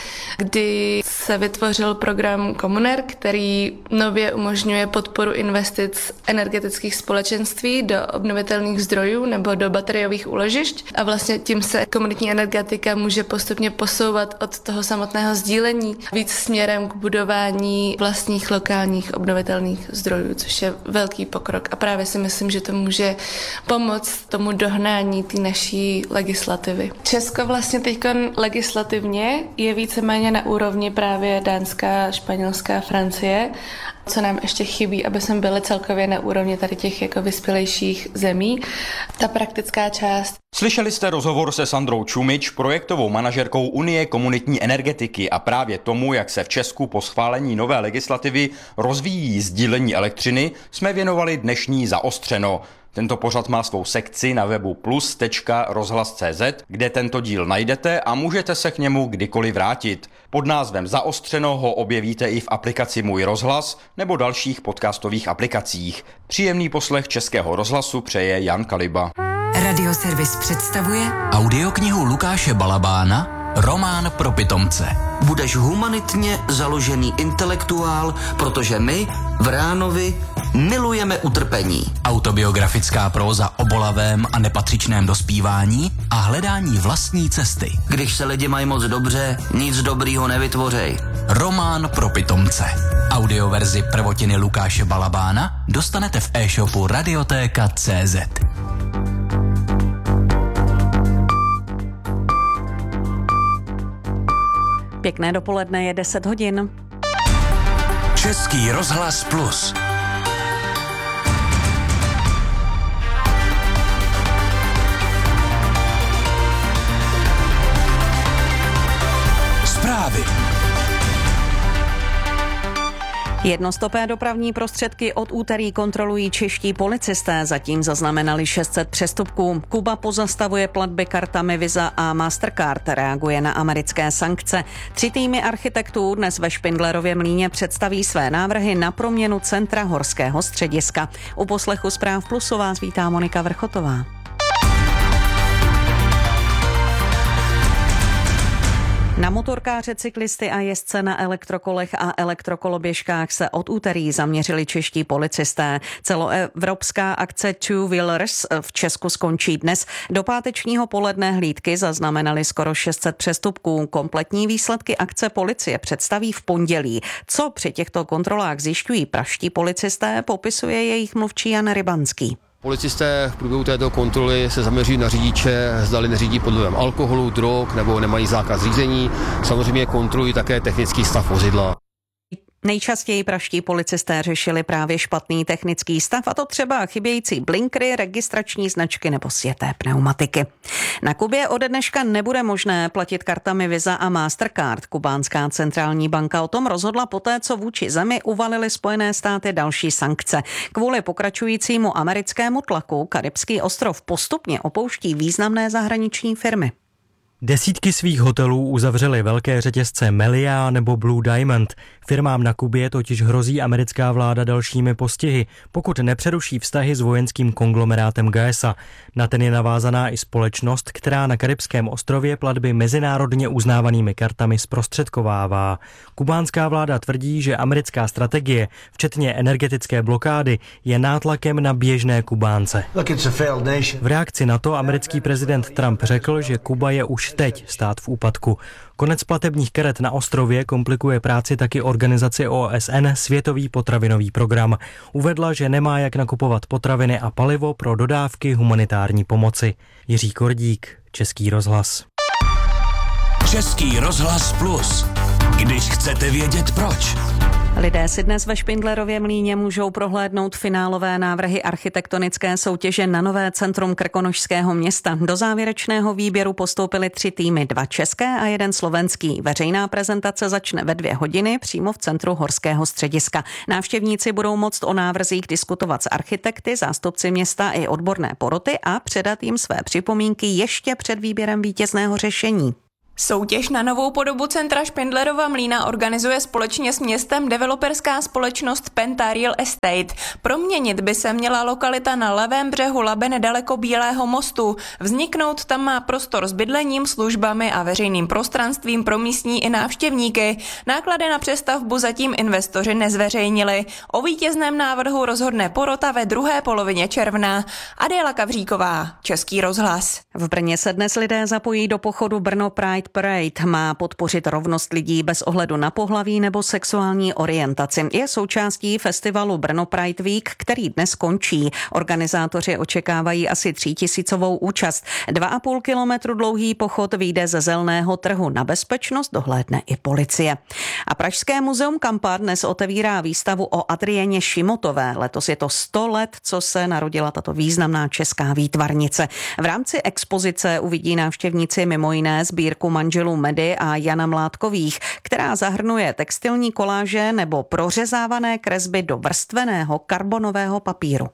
kdy se vytvořil program Komuner, který nově umožňuje podporu investic energetických společenství do obnovitelných zdrojů nebo do bateriových úložišť a vlastně tím se komunitní energetika může postupně posouvat od toho samotného sdílení víc směrem k budování vlastních lokálních obnovitelných zdrojů, což je velký pokrok a právě si myslím, že to může pomoct tomu dohnání té naší legislativy. Česko vlastně teď legislativně je víceméně na úrovni právě Dánska, Španělská, Francie, co nám ještě chybí, aby jsme byli celkově na úrovni tady těch jako vyspělejších zemí. Ta praktická část. Slyšeli jste rozhovor se Sandrou Čumič, projektovou manažerkou Unie komunitní energetiky a právě tomu, jak se v Česku po schválení nové legislativy rozvíjí sdílení elektřiny, jsme věnovali dnešní Zaostřeno. Tento pořad má svou sekci na webu plus.rozhlas.cz, kde tento díl najdete a můžete se k němu kdykoliv vrátit. Pod názvem Zaostřeno ho objevíte i v aplikaci Můj rozhlas nebo dalších podcastových aplikacích. Příjemný poslech Českého rozhlasu přeje Jan Kaliba. Radioservis představuje audioknihu Lukáše Balabána Román pro pitomce. Budeš humanitně založený intelektuál, protože my v Ránovi milujeme utrpení. Autobiografická próza o bolavém a nepatřičném dospívání a hledání vlastní cesty. Když se lidi mají moc dobře, nic dobrýho nevytvořej. Román pro pitomce. Audioverzi prvotiny Lukáše Balabána dostanete v e-shopu Radiotéka.cz. Pěkné dopoledne, je 10 hodin. Český rozhlas Plus. Zprávy. Jednostopé dopravní prostředky od úterý kontrolují čeští policisté, zatím zaznamenali 600 přestupků. Kuba pozastavuje platby kartami Visa a Mastercard, reaguje na americké sankce. 3 týmy architektů dnes ve Špindlerově Mlýně představí své návrhy na proměnu centra horského střediska. U poslechu Zpráv Plusu vás vítá Monika Vrchotová. Na motorkáře, cyklisty a jezdce na elektrokolech a elektrokoloběžkách se od úterý zaměřili čeští policisté. Celoevropská akce Two Wheelers v Česku skončí dnes. Do pátečního poledne hlídky zaznamenali skoro 600 přestupků. Kompletní výsledky akce policie představí v pondělí. Co při těchto kontrolách zjišťují pražští policisté, popisuje jejich mluvčí Jan Rybanský. Policisté v průběhu této kontroly se zaměří na řidiče, zdali neřídí pod vlivem alkoholu, drog nebo nemají zákaz řízení. Samozřejmě kontrolují také technický stav vozidla. Nejčastěji pražští policisté řešili právě špatný technický stav, a to třeba chybějící blinkry, registrační značky nebo sjeté pneumatiky. Na Kubě ode dneška nebude možné platit kartami Visa a Mastercard. Kubánská centrální banka o tom rozhodla poté, co vůči zemi uvalily Spojené státy další sankce. Kvůli pokračujícímu americkému tlaku karibský ostrov postupně opouští významné zahraniční firmy. Desítky svých hotelů uzavřely velké řetězce Melia nebo Blue Diamond. Firmám na Kubě totiž hrozí americká vláda dalšími postihy, pokud nepřeruší vztahy s vojenským konglomerátem GAESA. Na ten je navázaná i společnost, která na karibském ostrově platby mezinárodně uznávanými kartami zprostředkovává. Kubánská vláda tvrdí, že americká strategie, včetně energetické blokády, je nátlakem na běžné Kubánce. V reakci na to americký prezident Trump řekl, že Kuba je už teď stát v úpadku. Konec platebních karet na ostrově komplikuje práci taky organizaci OSN Světový potravinový program. Uvedla, že nemá jak nakupovat potraviny a palivo pro dodávky humanitární pomoci. Jiří Kordík, Český rozhlas. Český rozhlas Plus. Když chcete vědět proč. Lidé si dnes ve Špindlerově Mlýně můžou prohlédnout finálové návrhy architektonické soutěže na nové centrum Krkonošského města. Do závěrečného výběru postoupily 3 týmy, 2 české a 1 slovenský. Veřejná prezentace začne ve 2 hodiny přímo v centru Horského střediska. Návštěvníci budou moct o návrzích diskutovat s architekty, zástupci města i odborné poroty a předat jim své připomínky ještě před výběrem vítězného řešení. Soutěž na novou podobu centra Špindlerova Mlýna organizuje společně s městem developerská společnost Penta Real Estate. Proměnit by se měla lokalita na levém břehu Labe nedaleko Bílého mostu. Vzniknout tam má prostor s bydlením, službami a veřejným prostranstvím pro místní i návštěvníky. Náklady na přestavbu zatím investoři nezveřejnili. O vítězném návrhu rozhodne porota ve druhé polovině června. Adéla Kavříková, Český rozhlas. V Brně se dnes lidé zapojí do pochodu Brno Pride Parade. Má podpořit rovnost lidí bez ohledu na pohlaví nebo sexuální orientaci. Je součástí festivalu Brno Pride Week, který dnes končí. Organizátoři očekávají asi 3000 účast. 2,5 kilometru dlouhý pochod vyjde ze Zelného trhu. Na bezpečnost dohlédne i policie. A Pražské muzeum Kampa dnes otevírá výstavu o Adrieně Šimotové. Letos je to 100 let, co se narodila tato významná česká výtvarnice. V rámci expozice uvidí návštěvníci mimo jiné sbírku manželů Medy a Jana Mládkových, která zahrnuje textilní koláže nebo prořezávané kresby do vrstveného karbonového papíru.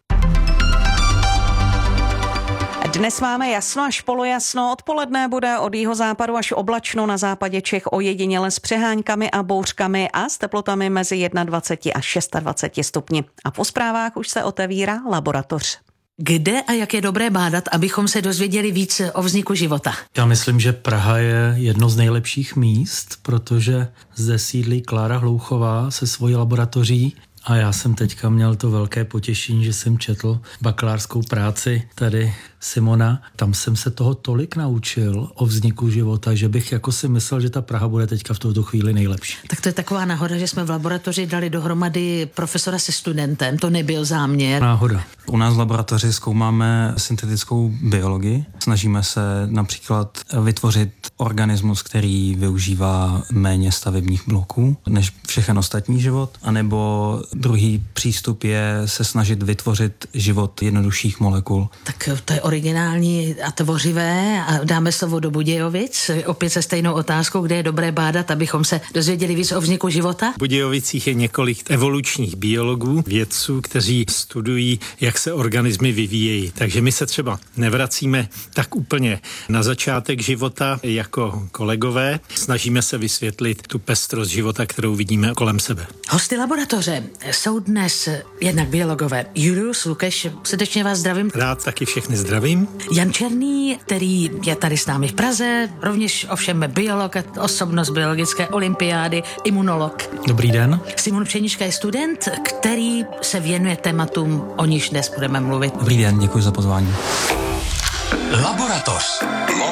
Dnes máme jasno až polojasno, odpoledne bude od jihozápadu až oblačno, na západě Čech ojediněle s přeháňkami a bouřkami a s teplotami mezi 21 a 26 stupni. A po zprávách už se otevírá laboratoř. Kde a jak je dobré bádat, abychom se dozvěděli víc o vzniku života? Já myslím, že Praha je jedno z nejlepších míst, protože zde sídlí Klára Hlouchová se svojí laboratoří. A já jsem teďka měl to velké potěšení, že jsem četl bakalářskou práci tady Simona. Tam jsem se toho tolik naučil o vzniku života, že bych jako si myslel, že ta Praha bude teďka v tuto chvíli nejlepší. Tak to je taková náhoda, že jsme v laboratoři dali dohromady profesora se studentem, to nebyl záměr. Náhoda. U nás v laboratoři zkoumáme syntetickou biologii. Snažíme se například vytvořit organismus, který využívá méně stavebních bloků než všechen ostatní život, anebo druhý přístup je se snažit vytvořit život jednodušších molekul. Tak to je originální a tvořivé a dáme slovo do Budějovic. Opět se stejnou otázkou, kde je dobré bádat, abychom se dozvěděli víc o vzniku života. V Budějovicích je několik evolučních biologů, vědců, kteří studují, jak se organismy vyvíjejí. Takže my se třeba nevracíme tak úplně na začátek života jako kolegové. Snažíme se vysvětlit tu pestrost života, kterou vidíme kolem sebe. Hosty laboratoře jsou dnes jednak biologové. Julius Lukeš, srdečně vás zdravím. Rád taky všechny zdravím. Jan Černý, který je tady s námi v Praze, rovněž ovšem biolog, osobnost biologické olympiády, imunolog. Dobrý den. Simon Pšenička je student, který se věnuje tématům, o nichž dnes budeme mluvit. Dobrý den, děkuji za pozvání. Laboratoř.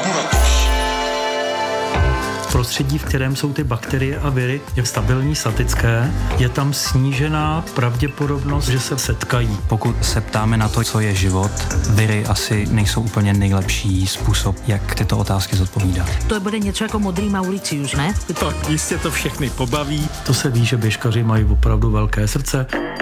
Prostředí, v kterém jsou ty bakterie a viry, je stabilní, statické, je tam snížená pravděpodobnost, že se setkají. Pokud se ptáme na to, co je život, viry asi nejsou úplně nejlepší způsob, jak tyto otázky zodpovídat. To bude něco jako modrý Mauricius, ne? Tak jistě to všechny pobaví. To se ví, že běžkaři mají opravdu velké srdce.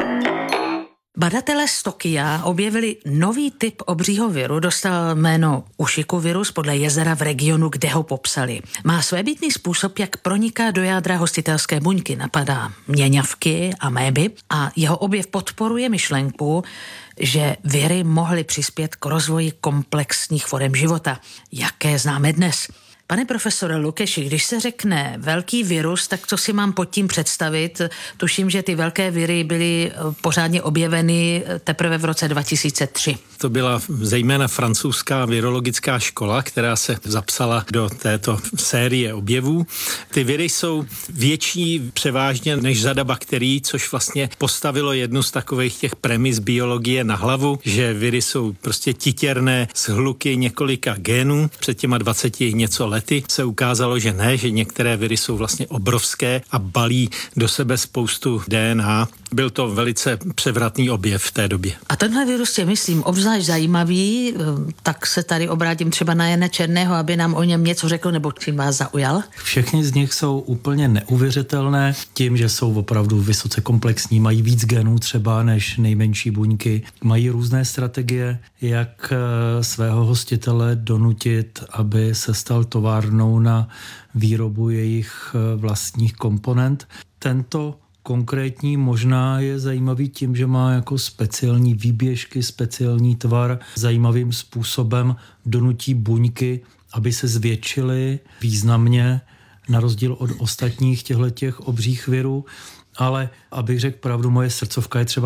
Badatelé z Tokia objevili nový typ obřího viru, dostal jméno Ušiku virus podle jezera v regionu, kde ho popsali. Má svébytný způsob, jak proniká do jádra hostitelské buňky, napadá měňavky a méby a jeho objev podporuje myšlenku, že viry mohly přispět k rozvoji komplexních forem života, jaké známe dnes. Pane profesore Lukeši, když se řekne velký virus, tak co si mám pod tím představit? Tuším, že ty velké viry byly pořádně objeveny teprve v roce 2003. To byla zejména francouzská virologická škola, která se zapsala do této série objevů. Ty viry jsou větší převážně než řada bakterií, což vlastně postavilo jednu z takových těch premis biologie na hlavu, že viry jsou prostě titěrné z hluky několika genů. Před těma 20 něco lety se ukázalo, že ne, že některé viry jsou vlastně obrovské a balí do sebe spoustu DNA. Byl to velice převratný objev v té době. A tenhle virus je, myslím, obzvlášť zajímavý, tak se tady obrátím třeba na Jana Černého, aby nám o něm něco řekl, nebo čím vás zaujal? Všechny z nich jsou úplně neuvěřitelné tím, že jsou opravdu vysoce komplexní, mají víc genů třeba než nejmenší buňky, mají různé strategie, jak svého hostitele donutit, aby se stal továrnou na výrobu jejich vlastních komponent. Tento konkrétní možná je zajímavý tím, že má jako speciální výběžky, speciální tvar, zajímavým způsobem donutí buňky, aby se zvětšily významně, na rozdíl od ostatních těchto obřích virů. Ale abych řekl pravdu, moje srdcovka je třeba